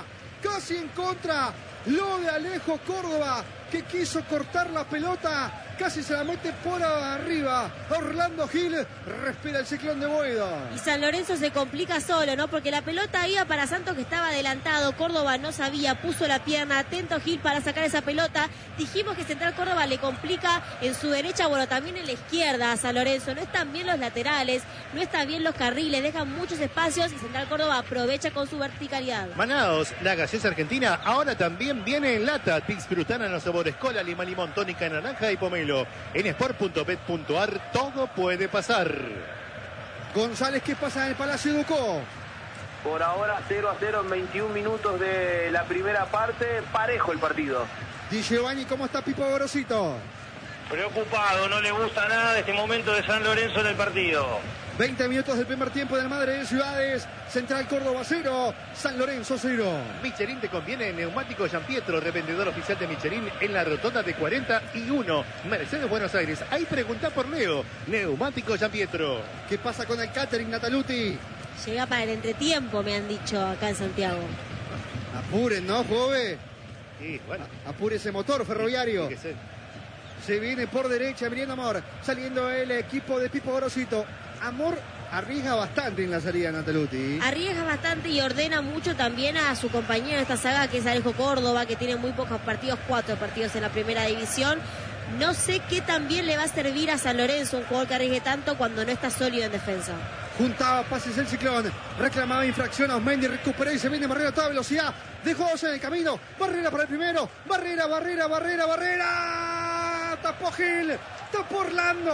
contra. Lo de Alejo Córdoba, que quiso cortar la pelota, casi se la mete por arriba. Orlando Gil respira el Ciclón de Boedo. Y San Lorenzo se complica solo, ¿no? Porque la pelota iba para Santos, que estaba adelantado. Córdoba no sabía, puso la pierna, atento Gil para sacar esa pelota. Dijimos que Central Córdoba le complica en su derecha, bueno, también en la izquierda a San Lorenzo. No están bien los laterales, no están bien los carriles, dejan muchos espacios y Central Córdoba aprovecha con su verticalidad. Manaos, la gaseosa argentina, ahora también viene en lata. Disfrutan en los sabores cola, lima, limón, tónica, naranja y pomelo. En sport.bet.ar todo puede pasar. González, ¿qué pasa en el Palacio Ducó? Por ahora 0-0 en 21 minutos de la primera parte. Parejo el partido. Di Giovanni, ¿cómo está Pipo Gorosito? Preocupado, no le gusta nada de este momento de San Lorenzo en el partido. 20 minutos del primer tiempo del Madre de Ciudades. Central Córdoba 0, San Lorenzo 0. Michelin te conviene. Neumático Giampietro, revendedor oficial de Michelin en la rotonda de 41, Mercedes, Buenos Aires. Ahí pregunta por Leo. Neumático Giampietro. ¿Qué pasa con el catering, Nataluti? Llega para el entretiempo, me han dicho acá en Santiago. Apuren, ¿no, Jove? Sí, bueno. Apure ese motor ferroviario. Sí, sí. Se viene por derecha, Emiliano Amor. Saliendo el equipo de Pipo Gorosito. Amor arriesga bastante en la salida, Nataluti. Arriesga bastante y ordena mucho también a su compañero en esta saga, que es Alejo Córdoba, que tiene muy pocos partidos, 4 partidos en la primera división. No sé qué también le va a servir a San Lorenzo, un jugador que arriesgue tanto cuando no está sólido en defensa. Juntaba pases el Ciclón, reclamaba infracción a Osmendi, recuperó y se viene Barrera a toda velocidad. Dejó dos en el camino. Barrera para el primero. Barrera. Tapó Gil. Tapó Orlando.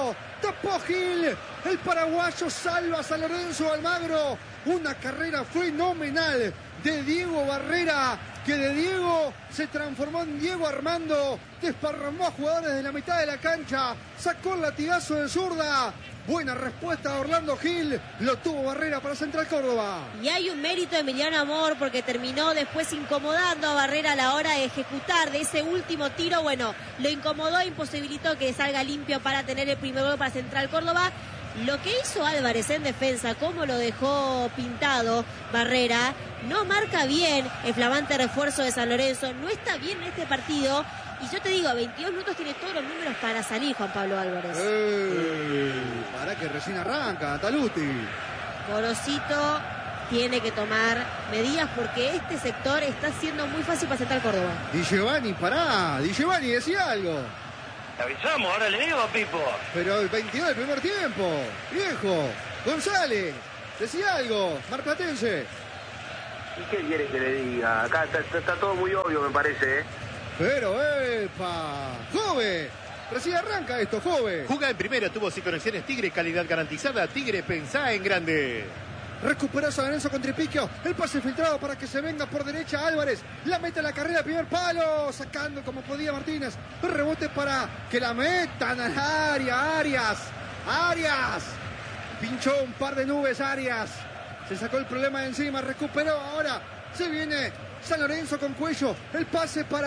tapó Gil, el paraguayo salva a San Lorenzo Almagro. Una carrera fenomenal de Diego Barrera, que de Diego se transformó en Diego Armando, desparramó a jugadores de la mitad de la cancha, sacó el latigazo de zurda. Buena respuesta de Orlando Gil, lo tuvo Barrera para Central Córdoba. Y hay un mérito de Emiliano Amor porque terminó después incomodando a Barrera a la hora de ejecutar de ese último tiro. Bueno, lo incomodó e imposibilitó que salga limpio para tener el primer gol para Central Córdoba. Lo que hizo Álvarez en defensa, cómo lo dejó pintado Barrera, no marca bien el flamante refuerzo de San Lorenzo, no está bien en este partido. Y yo te digo, a 22 minutos tiene todos los números para salir Juan Pablo Álvarez. Para que recién arranca, Taluti. Gorosito tiene que tomar medidas porque este sector está siendo muy fácil para Central Córdoba. Di Giovanni, pará. Di Giovanni, decía algo. Te avisamos, ahora le digo, Pipo. Pero el 22 del primer tiempo. Viejo. González, decía algo. Marplatense. ¿Y qué quiere que le diga? Acá está todo muy obvio, me parece, ¿eh? Pero, epa. Jove. Recién arranca esto, Jove. Juega en primera, tuvo 5 conexiones Tigre, calidad garantizada. Tigre, pensá en grande. Recuperó San Lorenzo con Tripiquio. El pase filtrado para que se venga por derecha Álvarez. La mete a la carrera, primer palo. Sacando como podía Martínez. Rebote para que la metan al área. Arias. Pinchó un par de nubes Arias. Se sacó el problema de encima. Recuperó ahora. Se viene San Lorenzo con Cuello. El pase para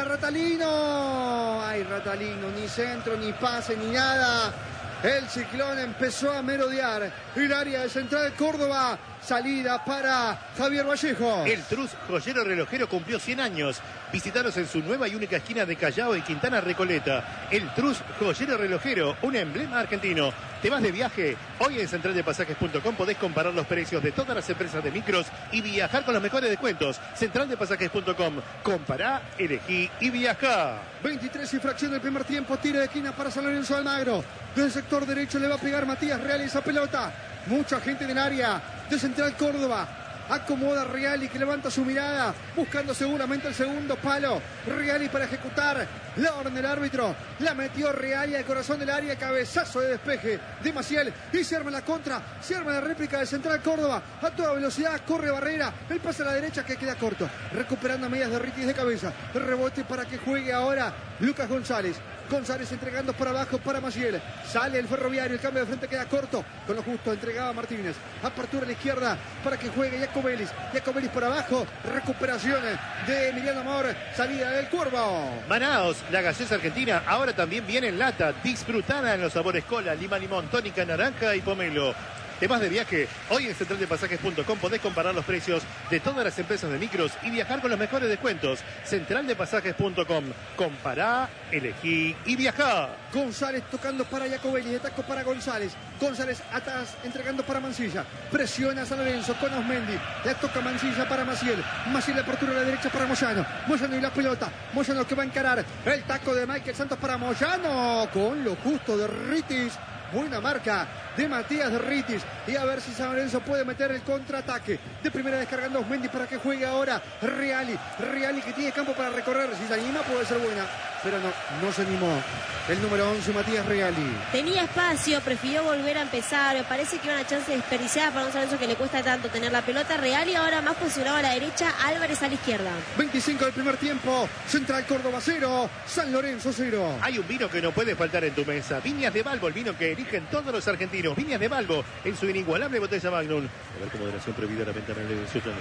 Ratalino. Ay, Ratalino. Ni centro, ni pase, ni nada. El Ciclón empezó a merodear el área de Central Córdoba. Salida para Javier Vallejo. El Trus Joyero Relojero cumplió 100 años. Visítanos en su nueva y única esquina de Callao y Quintana Recoleta. El Trus Joyero Relojero, un emblema argentino. ¿Te vas de viaje? Hoy en centraldepasajes.com podés comparar los precios de todas las empresas de micros y viajar con los mejores descuentos. Centraldepasajes.com. Compará, elegí y viajá. 23 y fracción del primer tiempo. Tiro de esquina para San Lorenzo Almagro. Del sector derecho le va a pegar Matías Real esa pelota. Mucha gente en el área de Central Córdoba. Acomoda Reali, que levanta su mirada, buscando seguramente el segundo palo. Reali para ejecutar la orden del árbitro. La metió Reali al corazón del área. Cabezazo de despeje de Maciel. Y se arma la contra. Se arma la réplica de Central Córdoba. A toda velocidad corre Barrera. El pase a la derecha que queda corto. Recuperando a medias de Ritis de cabeza. Rebote para que juegue ahora Lucas González. González entregando por abajo para Maciel. Sale el Ferroviario, el cambio de frente queda corto. Con lo justo entregaba Martínez. Apertura a la izquierda para que juegue Jacobelis. Jacobelis por abajo. Recuperación de Emiliano Amor. Salida del Cuervo. Manaos, la gaseosa argentina, ahora también viene en lata. Disfrutada en los sabores cola, lima, limón, tónica, naranja y pomelo. ¿Te vas de viaje? Hoy en centraldepasajes.com podés comparar los precios de todas las empresas de micros y viajar con los mejores descuentos. Centraldepasajes.com. Compará, elegí y viajá. González tocando para Jacobelis, de taco para González. González atrás, entregando para Mancilla. Presiona a San Lorenzo con Osmendi. Le toca Mancilla para Maciel. Maciel, la apertura a la derecha para Moyano. Moyano y la pelota. Moyano que va a encarar. El taco de Michael Santos para Moyano. Con lo justo de Ritis. Buena marca de Matías de Ritis. Y a ver si San Lorenzo puede meter el contraataque. De primera descargando Osmendi para que juegue ahora Reali. Reali que tiene campo para recorrer. Si se anima puede ser buena. Pero no se animó. El número 11, Matías Reali. Tenía espacio, prefirió volver a empezar. Me parece que era una chance desperdiciada para un San Lorenzo que le cuesta tanto tener la pelota. Reali ahora más posicionado a la derecha, Álvarez a la izquierda. 25 del primer tiempo. Central Córdoba 0, San Lorenzo 0. Hay un vino que no puede faltar en tu mesa. Viñas de Balbo, el vino que eligen todos los argentinos. Viñas de Balbo, en su inigualable botella Magnum. A ver, con moderación prohibida la venta en el Ciudadanos.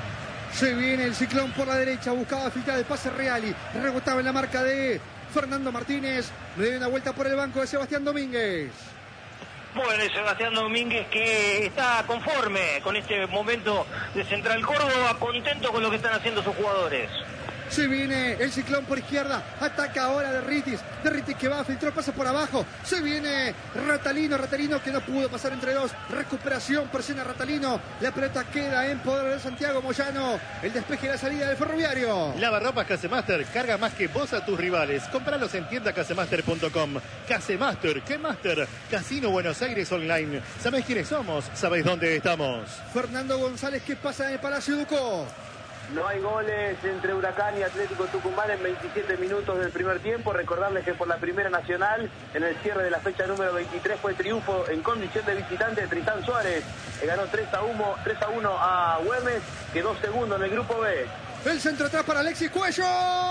Se viene el Ciclón por la derecha, buscaba filtrar el pase Reali. Rebotaba en la marca de Fernando Martínez. Le dio una vuelta por el banco de Sebastián Domínguez. Bueno, Sebastián Domínguez que está conforme con este momento de Central Córdoba, contento con lo que están haciendo sus jugadores. Se viene el Ciclón por izquierda. Ataca ahora de Ritis. De Ritis que va, filtró, pasa por abajo. Se viene Ratalino. Ratalino que no pudo pasar entre dos. Recuperación, presiona Ratalino. La pelota queda en poder de Santiago Moyano. El despeje y la salida del Ferroviario. Lavarropas Casemaster. Carga más que vos a tus rivales. Cómpralos en tiendacasemaster.com. Casemaster. ¿Qué Master? Casino Buenos Aires Online. ¿Sabés quiénes somos? ¿Sabés dónde estamos? Fernando González que pasa en el Palacio Ducó. No hay goles entre Huracán y Atlético Tucumán en 27 minutos del primer tiempo. Recordarles que por la Primera Nacional, en el cierre de la fecha número 23, fue triunfo en condición de visitante de Tristán Suárez. Ganó 3-1 a Güemes, quedó segundo en el grupo B. El centro atrás para Alexis Cuello.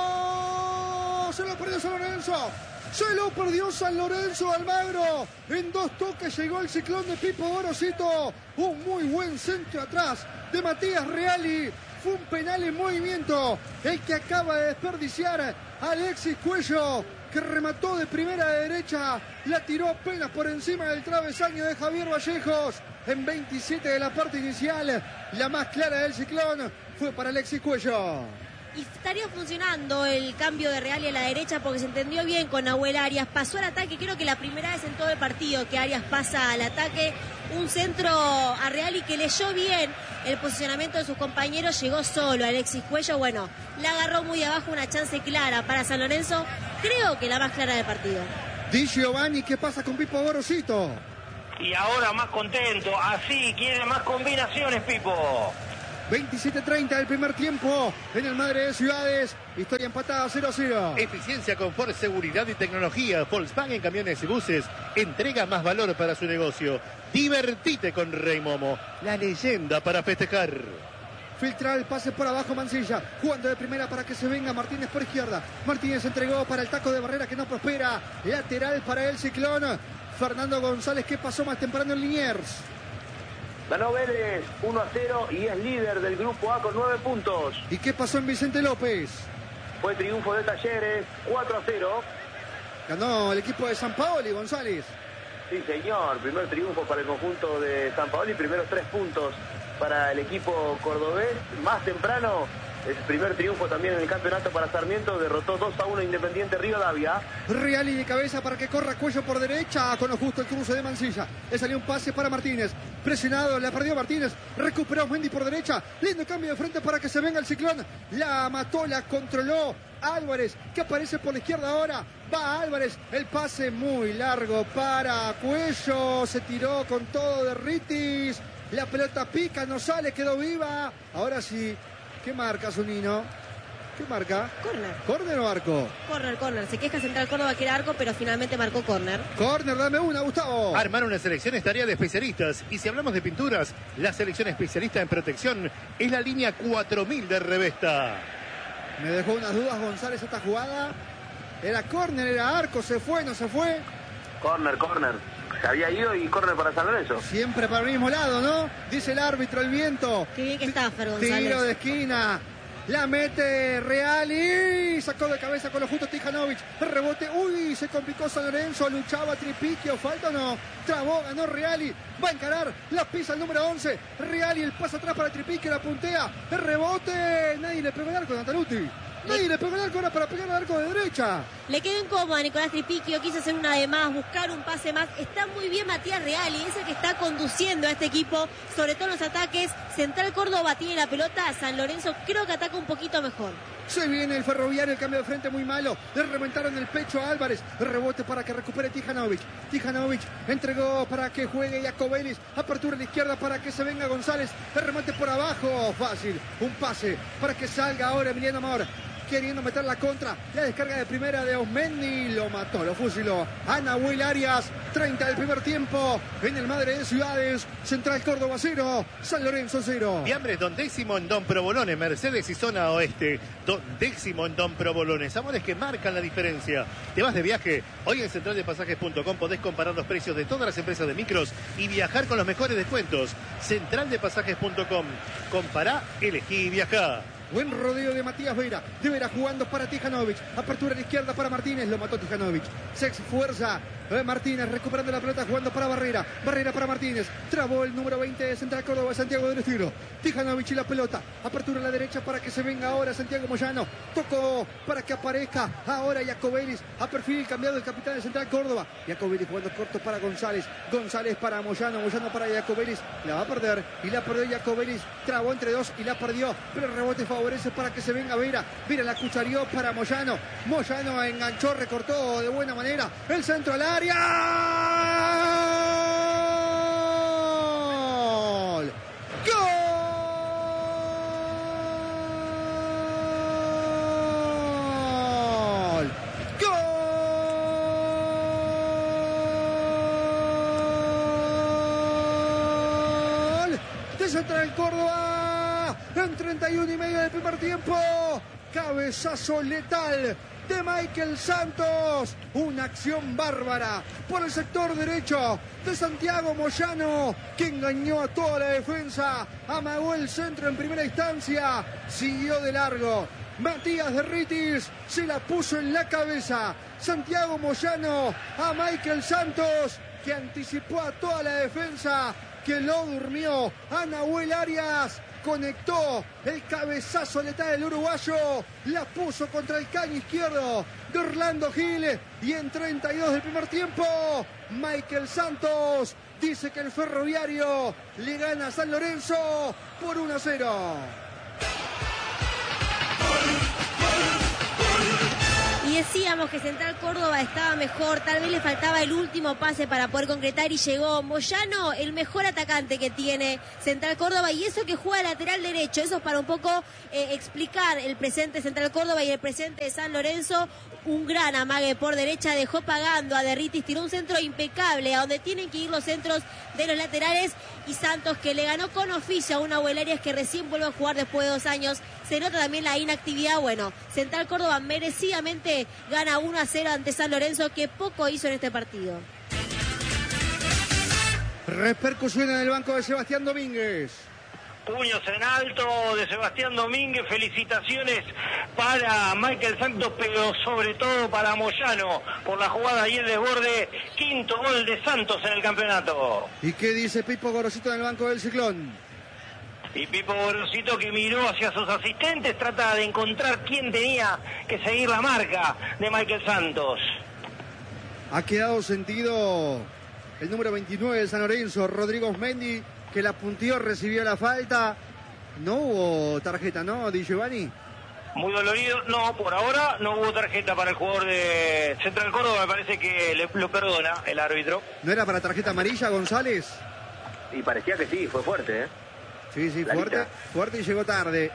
Se lo perdió San Lorenzo. Se lo perdió San Lorenzo, Almagro. En 2 toques llegó el ciclón de Pipo Gorosito. Un muy buen centro atrás de Matías Reali. Fue un penal en movimiento el que acaba de desperdiciar Alexis Cuello, que remató de primera a derecha, la tiró apenas por encima del travesaño de Javier Vallejos. En 27 de la parte inicial, la más clara del ciclón fue para Alexis Cuello. Y estaría funcionando el cambio de Reali a la derecha porque se entendió bien con Nahuel Arias. Pasó al ataque, creo que la primera vez en todo el partido que Arias pasa al ataque. Un centro a Reali que leyó bien el posicionamiento de sus compañeros. Llegó solo Alexis Cuello. Bueno, la agarró muy abajo, una chance clara para San Lorenzo. Creo que la más clara del partido. Di Giovanni, ¿qué pasa con Pipo Gorosito? Y ahora más contento, así quiere más combinaciones, Pipo. 27-30 del primer tiempo en el Madre de Ciudades. Historia empatada 0-0. Eficiencia, confort, seguridad y tecnología. Volkswagen Camiones y Buses entrega más valor para su negocio. Divertite con Rey Momo, la leyenda para festejar. Filtra el pase por abajo Mancilla, jugando de primera para que se venga Martínez por izquierda. Martínez entregó para el taco de Barrera que no prospera. Lateral para el ciclón. Fernando González, que pasó más temprano en Liniers. Ganó Vélez 1-0 y es líder del grupo A con 9 puntos. ¿Y qué pasó en Vicente López? Fue triunfo de Talleres 4-0. Ganó el equipo de San Paoli, González. Sí, señor. Primer triunfo para el conjunto de San Paoli. Primeros 3 puntos para el equipo cordobés. Más temprano, el primer triunfo también en el campeonato para Sarmiento. Derrotó 2-1 Independiente Rivadavia. Reali de cabeza para que corra Cuello por derecha. Con lo justo el cruce de Mancilla. Le salió un pase para Martínez. Presionado, la perdió Martínez. Recuperó Mendy por derecha. Lindo cambio de frente para que se venga el ciclón. La mató, la controló Álvarez, que aparece por la izquierda ahora. Va Álvarez. El pase muy largo para Cuello. Se tiró con todo de Ritis. La pelota pica, no sale, quedó viva. Ahora sí. ¿Qué marca, Zunino? ¿Qué marca? Corner. ¿Córner o arco? Corner. Se queja Central Córdoba que era arco, pero finalmente marcó corner. Córner, dame una, Gustavo. Armar una selección es tarea de especialistas. Y si hablamos de pinturas, la selección especialista en protección es la línea 4000 de Revesta. Me dejó unas dudas González esta jugada. Era córner, era arco, se fue, no se fue. Corner. Se había ido y córner para San Lorenzo. Siempre para el mismo lado, ¿no? Dice el árbitro, el viento. Qué bien que está Fer González. Tiro de esquina. La mete Reali. Sacó de cabeza con lo justo Tijanovic. Rebote. Uy, se complicó San Lorenzo. Luchaba Tripiquio. ¿Falta o no? Trabó, ganó Reali. Va a encarar. La pisa el número 11. Reali, el pase atrás para Tripiquio. La puntea. El rebote. Nadie le pegó el arco a Nantaluti. Nadie le pegó el arco ahora para pegar al arco de derecha. Le quedó incómodo a Nicolás Tripiquio, quiso hacer una de más, buscar un pase más. Está muy bien Matías Reali, es el que está conduciendo a este equipo, sobre todo en los ataques. Central Córdoba tiene la pelota, San Lorenzo creo que ataca un poquito mejor. Se viene el Ferroviario, el cambio de frente muy malo. Le reventaron el pecho a Álvarez. El rebote para que recupere Tijanovic. Tijanovic entregó para que juegue Jacobelis. Apertura a la izquierda para que se venga González. El remate por abajo. Fácil. Un pase para que salga ahora Emiliano Amor. Queriendo meter la contra. La descarga de primera de Osmendi. Lo mató, lo fusiló. Nahuel Arias. 30 del primer tiempo. En el Madre de Ciudades. Central Córdoba 0. San Lorenzo 0. Fiambres Don Décimo en Don Provolone, Mercedes y zona oeste. Don Décimo en Don Provolone. Sabores que marcan la diferencia. ¿Te vas de viaje? Hoy en centraldepasajes.com podés comparar los precios de todas las empresas de micros y viajar con los mejores descuentos. Centraldepasajes.com. Compará, elegí y viajá. Buen rodeo de Matías Vera. De Vera jugando para Tijanovic. Apertura a la izquierda para Martínez. Lo mató Tijanovic. Se esfuerza Martínez recuperando la pelota jugando para Barrera. Barrera para Martínez. Trabó el número 20 de Central Córdoba, Santiago del Estilo. Tijanovic y la pelota. Apertura a la derecha para que se venga ahora Santiago Moyano. Tocó para que aparezca ahora Jacobelis. A perfil cambiado el capitán de Central Córdoba. Jacobelis jugando corto para González. González para Moyano. Moyano para Jacobelis. La va a perder. Y la perdió Jacobelis. Trabó entre dos y la perdió. Pero el rebote favorece para que se venga Vera. Vera la cucharió para Moyano. Moyano enganchó, recortó de buena manera. El centro al área. ¡Gol! Central Córdoba. En 31 y medio del primer tiempo. Cabezazo letal de Michael Santos. Una acción bárbara por el sector derecho de Santiago Moyano, que engañó a toda la defensa. Amagó el centro en primera instancia. Siguió de largo. Matías Derritis se la puso en la cabeza. Santiago Moyano a Michael Santos, que anticipó a toda la defensa, que lo durmió. A Nahuel Arias conectó el cabezazo letal del uruguayo, la puso contra el caño izquierdo de Orlando Gil, y en 32 del primer tiempo Michael Santos dice que el Ferroviario le gana a San Lorenzo por 1-0. Y decíamos que Central Córdoba estaba mejor, tal vez le faltaba el último pase para poder concretar y llegó Moyano, el mejor atacante que tiene Central Córdoba, y eso que juega lateral derecho. Eso es para un poco explicar el presente de Central Córdoba y el presente de San Lorenzo. Un gran amague por derecha, dejó pagando a Derritis, tiró un centro impecable a donde tienen que ir los centros de los laterales, y Santos, que le ganó con oficio a una Nahuel Arias que recién vuelve a jugar después de 2 años. Se nota también la inactividad. Bueno, Central Córdoba merecidamente gana 1-0 ante San Lorenzo, que poco hizo en este partido. Repercusión en el banco de Sebastián Domínguez. Puños en alto de Sebastián Domínguez, felicitaciones para Michael Santos, pero sobre todo para Moyano por la jugada y el desborde. 5º gol de Santos en el campeonato. ¿Y qué dice Pipo Gorosito en el banco del Ciclón? Y Pipo Gorosito, que miró hacia sus asistentes, trata de encontrar quién tenía que seguir la marca de Michael Santos. Ha quedado sentido el número 29 de San Lorenzo, Rodrigo Osmendi, que la puntió, recibió la falta. No hubo tarjeta, ¿no, Di Giovanni? Muy dolorido. No, por ahora no hubo tarjeta para el jugador de Central Córdoba. Me parece que lo perdona el árbitro. ¿No era para tarjeta amarilla, González? Y parecía que sí, fue fuerte, ¿eh? Sí, Clarita. fuerte y llegó tarde.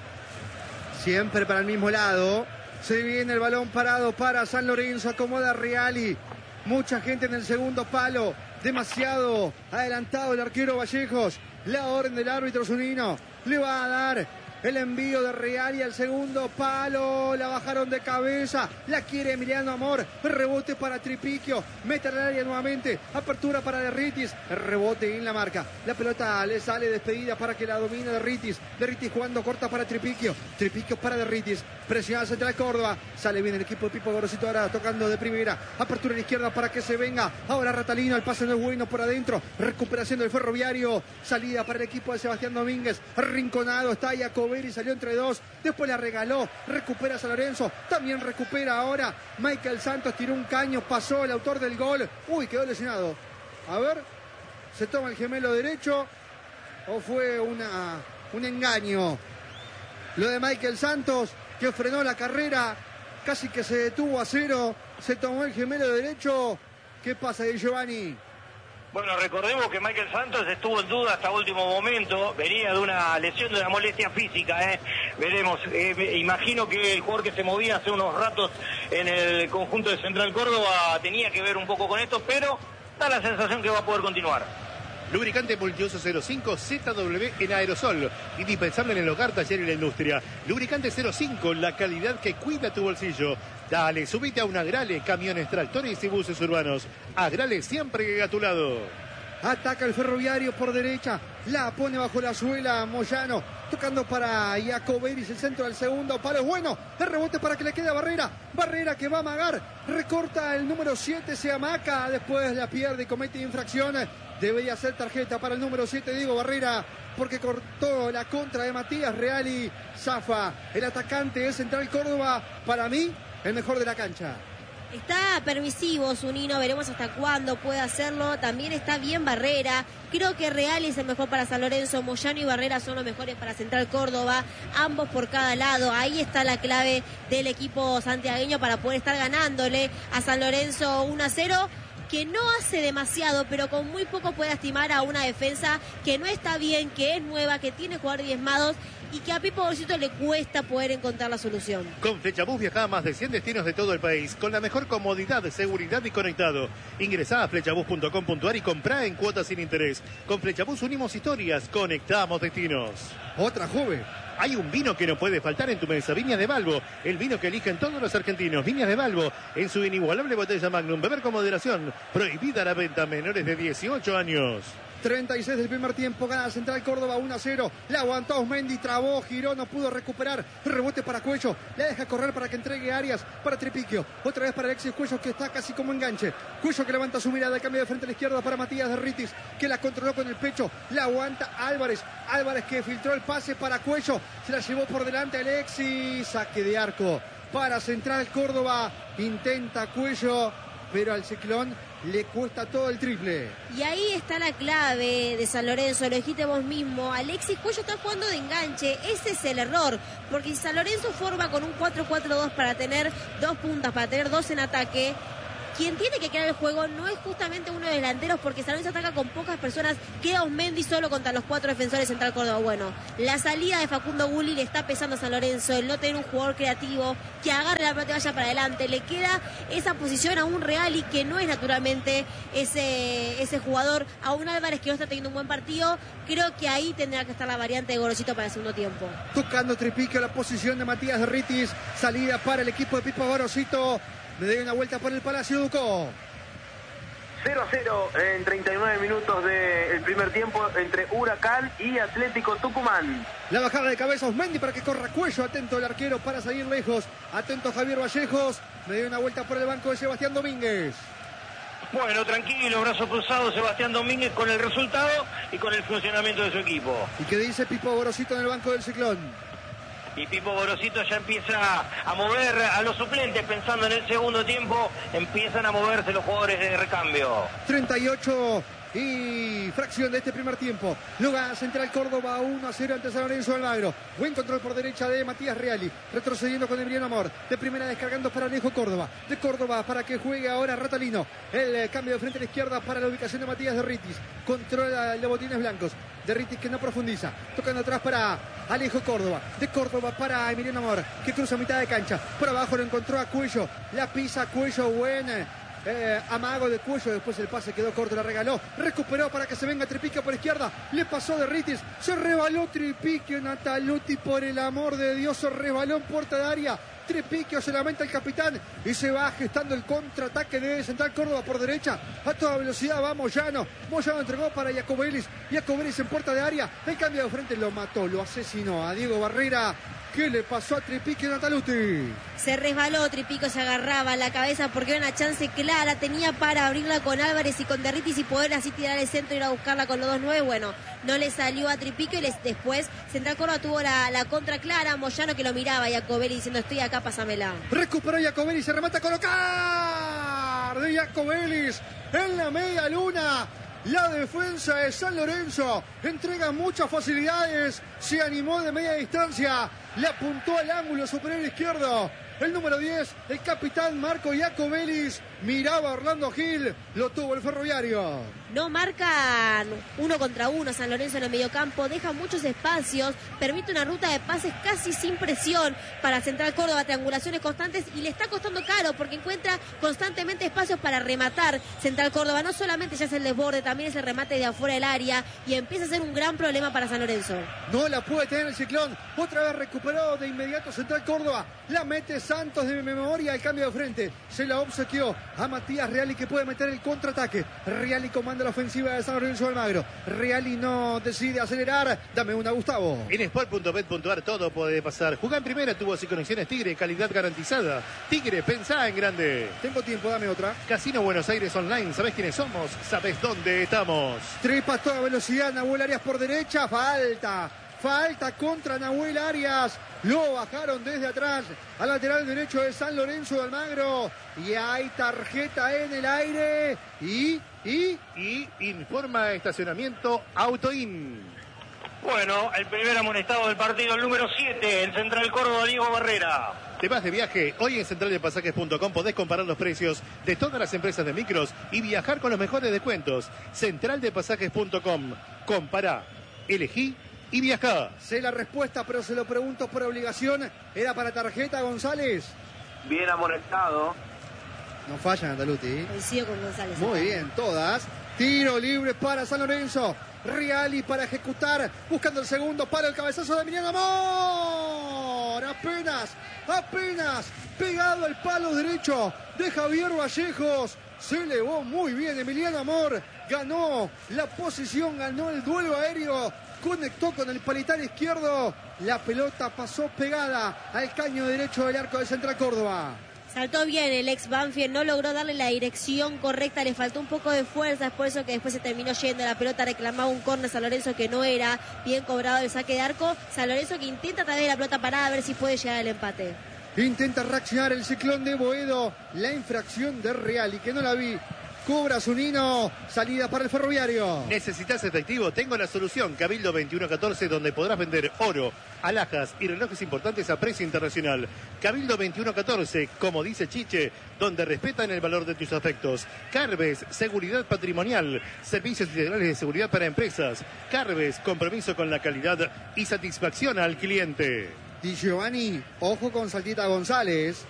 Siempre para el mismo lado. Se viene el balón parado para San Lorenzo. Acomoda Reali. Mucha gente en el segundo palo. Demasiado adelantado el arquero Vallejos. La orden del árbitro Zunino. Le va a dar el envío de Reali al segundo palo. La bajaron de cabeza. La quiere Emiliano Amor. Rebote para Tripiquio. Mete al área nuevamente. Apertura para Derritis. Rebote en la marca. La pelota le sale despedida para que la domine Derritis. Derritis jugando corta para Tripiquio. Tripiquio para Derritis. Presiona Central Córdoba. Sale bien el equipo de Pipo Gorosito ahora tocando de primera. Apertura en la izquierda para que se venga. Ahora Ratalino. El pase no es bueno por adentro. Recuperación del Ferroviario. Salida para el equipo de Sebastián Domínguez. Arrinconado está Iacoberi. Salió entre dos. Después la regaló. Recupera San Lorenzo. También recupera ahora Michael Santos. Tiró un caño. Pasó el autor del gol. Uy, quedó lesionado. A ver. ¿Se toma el gemelo derecho? ¿O fue un engaño? Lo de Michael Santos, que frenó la carrera, casi que se detuvo a 0, se tomó el gemelo derecho. ¿Qué pasa ahí, Giovanni? Bueno, recordemos que Michael Santos estuvo en duda hasta último momento, venía de una lesión, de una molestia física, veremos, imagino que el jugador que se movía hace unos ratos en el conjunto de Central Córdoba tenía que ver un poco con esto, pero da la sensación que va a poder continuar. Lubricante Multiuso 05 ZW en aerosol. Indispensable en el hogar, taller y la industria. Lubricante 05, la calidad que cuida tu bolsillo. Dale, subite a un Agrale, camiones, tractores y buses urbanos. Agrale siempre que a tu lado. Ataca el Ferroviario por derecha. La pone bajo la suela Moyano. Tocando para Iacoberis, el centro del segundo palo. Es bueno. El rebote para que le quede a Barrera. Barrera que va a amagar. Recorta el número 7. Se amaca. Después la pierde y comete infracción. Debería ser tarjeta para el número 7, Diego Barrera, porque cortó la contra de Matías Reali. Zafa. El atacante es Central Córdoba. Para mí, el mejor de la cancha. Está permisivo Zunino, veremos hasta cuándo puede hacerlo. También está bien Barrera. Creo que Reali es el mejor para San Lorenzo. Moyano y Barrera son los mejores para Central Córdoba. Ambos por cada lado. Ahí está la clave del equipo santiagueño para poder estar ganándole a San Lorenzo 1-0. Que no hace demasiado, pero con muy poco puede estimar a una defensa que no está bien, que es nueva, que tiene jugadores diezmados y que a Pipo Gorosito le cuesta poder encontrar la solución. Con Flechabús viaja a más de 100 destinos de todo el país, con la mejor comodidad, seguridad y conectado. Ingresá a flechabús.com.ar y comprá en cuotas sin interés. Con Flechabús unimos historias, conectamos destinos. Otra joven. Hay un vino que no puede faltar en tu mesa, Viñas de Balbo, el vino que eligen todos los argentinos. Viñas de Balbo, en su inigualable botella Magnum, beber con moderación, prohibida la venta a menores de 18 años. 36 del primer tiempo, gana Central Córdoba 1-0. La aguantó Osmendi, trabó, giró, no pudo recuperar. Rebote para Cuello, la deja correr para que entregue Arias para Tripiquio. Otra vez para Alexis Cuello, que está casi como enganche. Cuello que levanta su mirada, cambio de frente a la izquierda para Matías Derritis, que la controló con el pecho. La aguanta Álvarez. Álvarez que filtró el pase para Cuello. Se la llevó por delante Alexis. Saque de arco para Central Córdoba. Intenta Cuello, pero al Ciclón le cuesta todo el triple. Y ahí está la clave de San Lorenzo, lo dijiste vos mismo. Alexis Cuello está jugando de enganche, ese es el error, porque si San Lorenzo forma con un 4-4-2 para tener 2 puntas, para tener 2 en ataque, quien tiene que crear el juego no es justamente uno de los delanteros, porque San Lorenzo ataca con pocas personas, queda Osmendi solo contra los 4 defensores Central Córdoba. Bueno, la salida de Facundo Gulli le está pesando a San Lorenzo, el no tener un jugador creativo que agarre la pelota y vaya para adelante. Le queda esa posición a un Reali que no es naturalmente ese jugador, a un Álvarez que no está teniendo un buen partido. Creo que ahí tendrá que estar la variante de Gorosito para el segundo tiempo. Tocando Tripiquio, la posición de Matías Derritis, salida para el equipo de Pipo Gorosito. Le doy una vuelta por el Palacio Ducó. 0-0 en 39 minutos del primer tiempo entre Huracán y Atlético Tucumán. La bajada de cabeza Osmendi para que corra Cuello. Atento el arquero para salir lejos. Atento Javier Vallejos. Le doy una vuelta por el banco de Sebastián Domínguez. Bueno, tranquilo, brazo cruzado Sebastián Domínguez con el resultado y con el funcionamiento de su equipo. ¿Y qué dice Pipo Gorosito en el banco del Ciclón? Y Pipo Gorosito ya empieza a mover a los suplentes, pensando en el segundo tiempo, empiezan a moverse los jugadores de recambio. 38 y fracción de este primer tiempo. Luga Central Córdoba 1-0 ante San Lorenzo Almagro. Buen control por derecha de Matías Reali, retrocediendo con Emiliano Amor. De primera descargando para Alejo Córdoba. De Córdoba para que juegue ahora Ratalino. El cambio de frente a la izquierda para la ubicación de Matías Derritis. Controla el de botines blancos. Derritis que no profundiza. Tocando atrás para Alejo Córdoba. De Córdoba para Emiliano Amor, que cruza mitad de cancha. Por abajo lo encontró a Cuello. La pisa Cuello, buena. Amago de Cuello, después el pase quedó corto, la regaló, recuperó para que se venga Tripiquio por izquierda, le pasó Derritis, se rebaló Tripiquio, Nataluti, por el amor de Dios, se rebaló en puerta de área. Tripiquio, se lamenta el capitán y se va gestando el contraataque de Central Córdoba por derecha. A toda velocidad va Moyano. Moyano entregó para Jacobelis. Jacobelis en puerta de área. El cambio de frente lo mató, lo asesinó a Diego Barrera. ¿Qué le pasó a Tripiquio, Nataluti? Se resbaló Tripiquio, se agarraba la cabeza porque era una chance clara, tenía para abrirla con Álvarez y con Derritis y poder así tirar el centro y ir a buscarla con los 2-9. Bueno, no le salió a Tripiquio y después Central Córdoba tuvo la contra clara. Moyano que lo miraba a Jacobelli diciendo estoy acá, pásamela. Recuperó Jacobelli, se remata a colocar de Jacobelli en la media luna. La defensa de San Lorenzo entrega muchas facilidades, se animó de media distancia, le apuntó al ángulo superior izquierdo. El número 10, el capitán Marco Jacobelli, miraba a Orlando Gil, lo tuvo el Ferroviario. No marcan 1 contra 1 San Lorenzo en el mediocampo, deja muchos espacios, permite una ruta de pases casi sin presión para Central Córdoba, triangulaciones constantes y le está costando caro porque encuentra constantemente espacios para rematar Central Córdoba. No solamente ya es el desborde, también es el remate de afuera del área y empieza a ser un gran problema para San Lorenzo. No la puede tener el Ciclón, otra vez recuperado de inmediato Central Córdoba, la mete Santos de memoria, el cambio de frente, se la obsequió a Matías Reali que puede meter el contraataque. Reali comanda la ofensiva de San Lorenzo Almagro. Reali no decide acelerar. Dame una, Gustavo. En sport.bet.ar todo puede pasar. Jugá en primera, tubos y conexiones Tigre, calidad garantizada. Tigre, pensá en grande. Tengo tiempo, dame otra. Casino Buenos Aires Online, ¿sabés quiénes somos? ¿Sabés dónde estamos? Trepa a toda velocidad, Nahuel Arias por derecha, falta contra Nahuel Arias. Lo bajaron desde atrás al lateral derecho de San Lorenzo de Almagro. Y hay tarjeta en el aire. Y informa estacionamiento Autoin. Bueno, el primer amonestado del partido, el número 7, en Central Córdoba, Diego Barrera. ¿Te vas de viaje? Hoy en centraldepasajes.com podés comparar los precios de todas las empresas de micros y viajar con los mejores descuentos. Centraldepasajes.com. Compará, elegí y viajá. Sé la respuesta, pero se lo pregunto por obligación. ¿Era para tarjeta, González? Bien amonestado. No falla, Nataluti. Coincido con González. Muy bien, todas. Tiro libre para San Lorenzo. Reali para ejecutar. Buscando el segundo palo, el cabezazo de Emiliano Amor. Apenas pegado al palo derecho de Javier Vallejos. Se elevó muy bien Emiliano Amor. Ganó la posición, ganó el duelo aéreo. Conectó con el palitar izquierdo. La pelota pasó pegada al caño derecho del arco de Central Córdoba. Saltó bien el ex Banfield, no logró darle la dirección correcta, le faltó un poco de fuerza, es por eso que después se terminó yendo. La pelota reclamaba un córner San Lorenzo que no era, bien cobrado el saque de arco. San Lorenzo que intenta traer la pelota parada a ver si puede llegar al empate. Intenta reaccionar el Ciclón de Boedo. La infracción de Real y que no la vi. Cobra Zunino. Salida para el Ferroviario. ¿Necesitas efectivo? Tengo la solución. Cabildo 2114, donde podrás vender oro, alhajas y relojes importantes a precio internacional. Cabildo 2114, como dice Chiche, donde respetan el valor de tus afectos. Carves, seguridad patrimonial, servicios integrales de seguridad para empresas. Carves, compromiso con la calidad y satisfacción al cliente. Di Giovanni, ojo con Saltita González.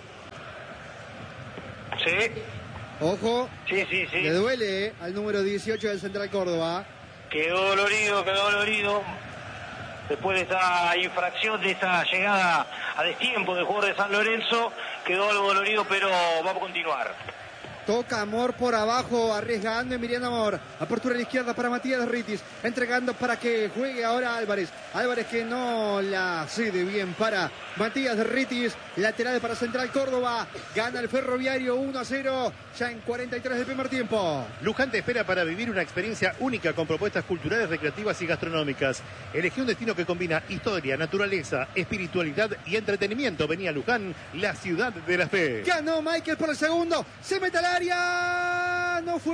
Sí, Ojo, sí. le duele al número 18 del Central Córdoba. Quedó dolorido. Después de esta infracción, de esta llegada a destiempo del jugador de San Lorenzo, quedó algo dolorido, pero vamos a continuar. Toca Amor por abajo, arriesgando Emiliano Amor. Apertura a la izquierda para Matías Ritis. Entregando para que juegue ahora Álvarez. Álvarez que no la cede bien para Matías Ritis. Lateral para Central Córdoba. Gana el Ferroviario 1-0. Ya en 43 del primer tiempo. Luján te espera para vivir una experiencia única con propuestas culturales, recreativas y gastronómicas. Elegí un destino que combina historia, naturaleza, espiritualidad y entretenimiento. Vení a Luján, la ciudad de la fe. Ganó Michael por el segundo. Se mete al área. No fue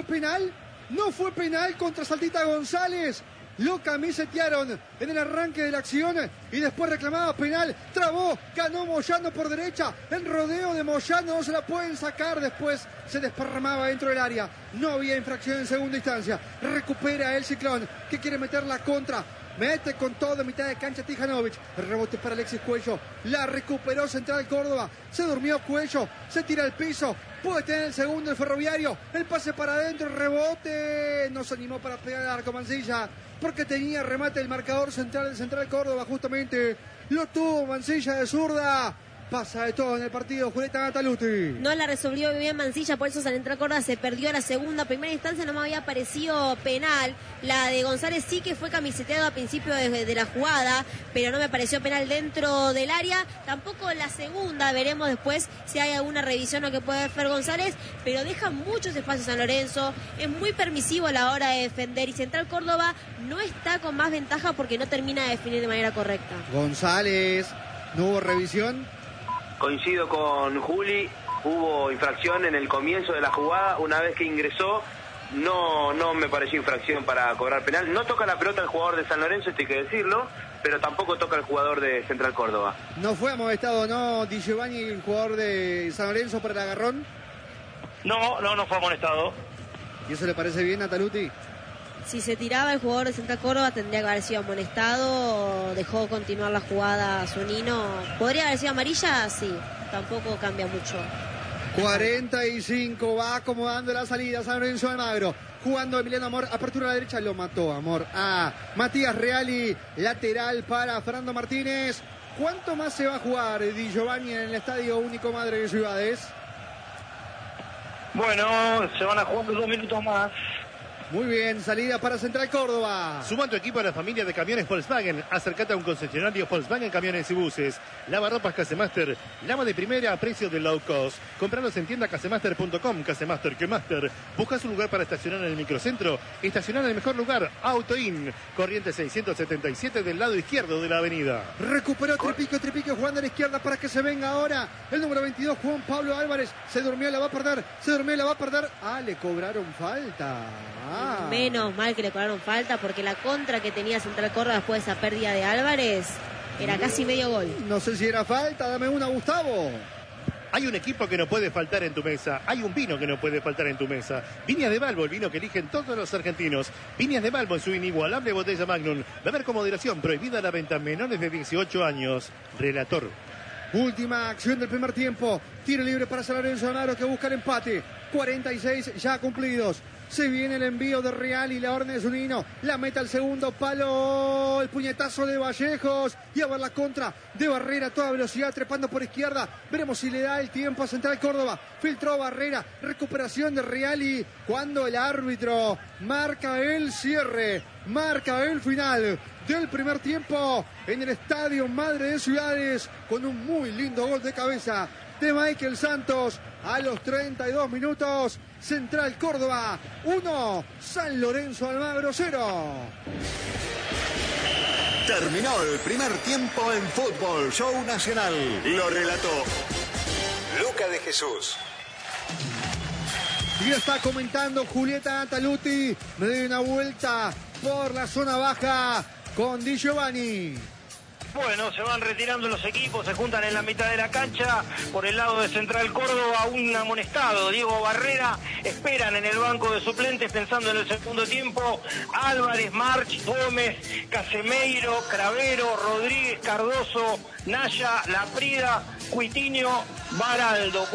penal contra Saltita González. Lo camisetearon en el arranque de la acción y después reclamaba penal. Trabó, ganó Moyano por derecha. El rodeo de Moyano no se la pueden sacar. Después se desparramaba dentro del área. No había infracción en segunda instancia. Recupera el Ciclón que quiere meter la contra. Mete con todo en mitad de cancha Tijanovic. Rebote para Alexis Cuello. La recuperó Central Córdoba. Se durmió Cuello. Se tira al piso. Puede tener el segundo el Ferroviario. El pase para adentro. El rebote. No se animó para pegar al arco Mancilla. Porque tenía remate el marcador central de Central Córdoba. Justamente lo tuvo Mancilla de zurda. Pasa de todo en el partido, Julieta Nataluti. No la resolvió bien Mancilla, por eso Central Córdoba se perdió la segunda. Primera instancia no me había parecido penal. La de González sí que fue camiseteado a principio de la jugada, pero no me pareció penal dentro del área. Tampoco la segunda, veremos después si hay alguna revisión o que puede hacer González, pero deja muchos espacios San Lorenzo. Es muy permisivo a la hora de defender y Central Córdoba no está con más ventaja porque no termina de definir de manera correcta. González, ¿no hubo revisión? Coincido con Juli, hubo infracción en el comienzo de la jugada. Una vez que ingresó, no me pareció infracción para cobrar penal. No toca la pelota el jugador de San Lorenzo, esto hay que decirlo, pero tampoco toca el jugador de Central Córdoba. ¿No fue amonestado, no, Di Giovanni, el jugador de San Lorenzo, por el agarrón? No fue amonestado. ¿Y eso le parece bien, Nataluti? Si se tiraba el jugador de Central Córdoba tendría que haber sido amonestado. Dejó continuar la jugada Zunino. ¿Podría haber sido amarilla? Sí, tampoco cambia mucho. 45, va acomodando la salida San Lorenzo de Almagro. Jugando Emiliano Amor, apertura a la derecha, lo mató Amor a Matías Reali. Lateral para Fernando Martínez. ¿Cuánto más se va a jugar Di Giovanni en el Estadio Único Madre de Ciudades? Bueno, se van a jugar 2 minutos más. Muy bien, salida para Central Córdoba. Suma tu equipo a la familia de camiones Volkswagen. Acércate a un concesionario Volkswagen Camiones y Buses. Lavarropas Casemaster. Lava de primera a precio de low cost. Compralos en tienda casemaster.com. Casemaster, que Master. ¿Buscas un lugar para estacionar en el microcentro? Estacionar en el mejor lugar. AutoIn. Corriente 677 del lado izquierdo de la avenida. Recuperó Tripico jugando a la izquierda para que se venga ahora. El número 22, Juan Pablo Álvarez. Se durmió, la va a perder. Ah, le cobraron falta. Menos mal que le cobraron falta porque la contra que tenía Central Córdoba después de esa pérdida de Álvarez era casi medio gol. No sé si era falta, dame una, Gustavo. Hay un equipo que no puede faltar en tu mesa. Hay un vino que no puede faltar en tu mesa. Viñas de Balbo, el vino que eligen todos los argentinos. Viñas de Balbo en su inigualable botella Magnum. Beber con moderación. Prohibida la venta a menores de 18 años. Relator. Última acción del primer tiempo. Tiro libre para San Lorenzo de Almagro que busca el empate. 46 ya cumplidos. Se viene el envío de Real y la orden de Zunino. La meta al segundo palo. El puñetazo de Vallejos. Y a ver la contra de Barrera a toda velocidad trepando por izquierda. Veremos si le da el tiempo a Central Córdoba. Filtró Barrera. Recuperación de Real y cuando el árbitro marca el cierre. Marca el final del primer tiempo en el Estadio Madre de Ciudades con un muy lindo gol de cabeza de Michael Santos a los 32 minutos. Central Córdoba 1, San Lorenzo Almagro 0. Terminó el primer tiempo en Fútbol Show Nacional. Lo relató Luca de Jesús. Y está comentando Julieta Antaluti. Me doy una vuelta por la zona baja con Di Giovanni. Bueno, se van retirando los equipos, se juntan en la mitad de la cancha. Por el lado de Central Córdoba, un amonestado, Diego Barrera. Esperan en el banco de suplentes pensando en el segundo tiempo. Álvarez, March, Gómez, Casemeiro, Cravero, Rodríguez, Cardoso, Naya, Laprida, Cuitiño, Baraldo.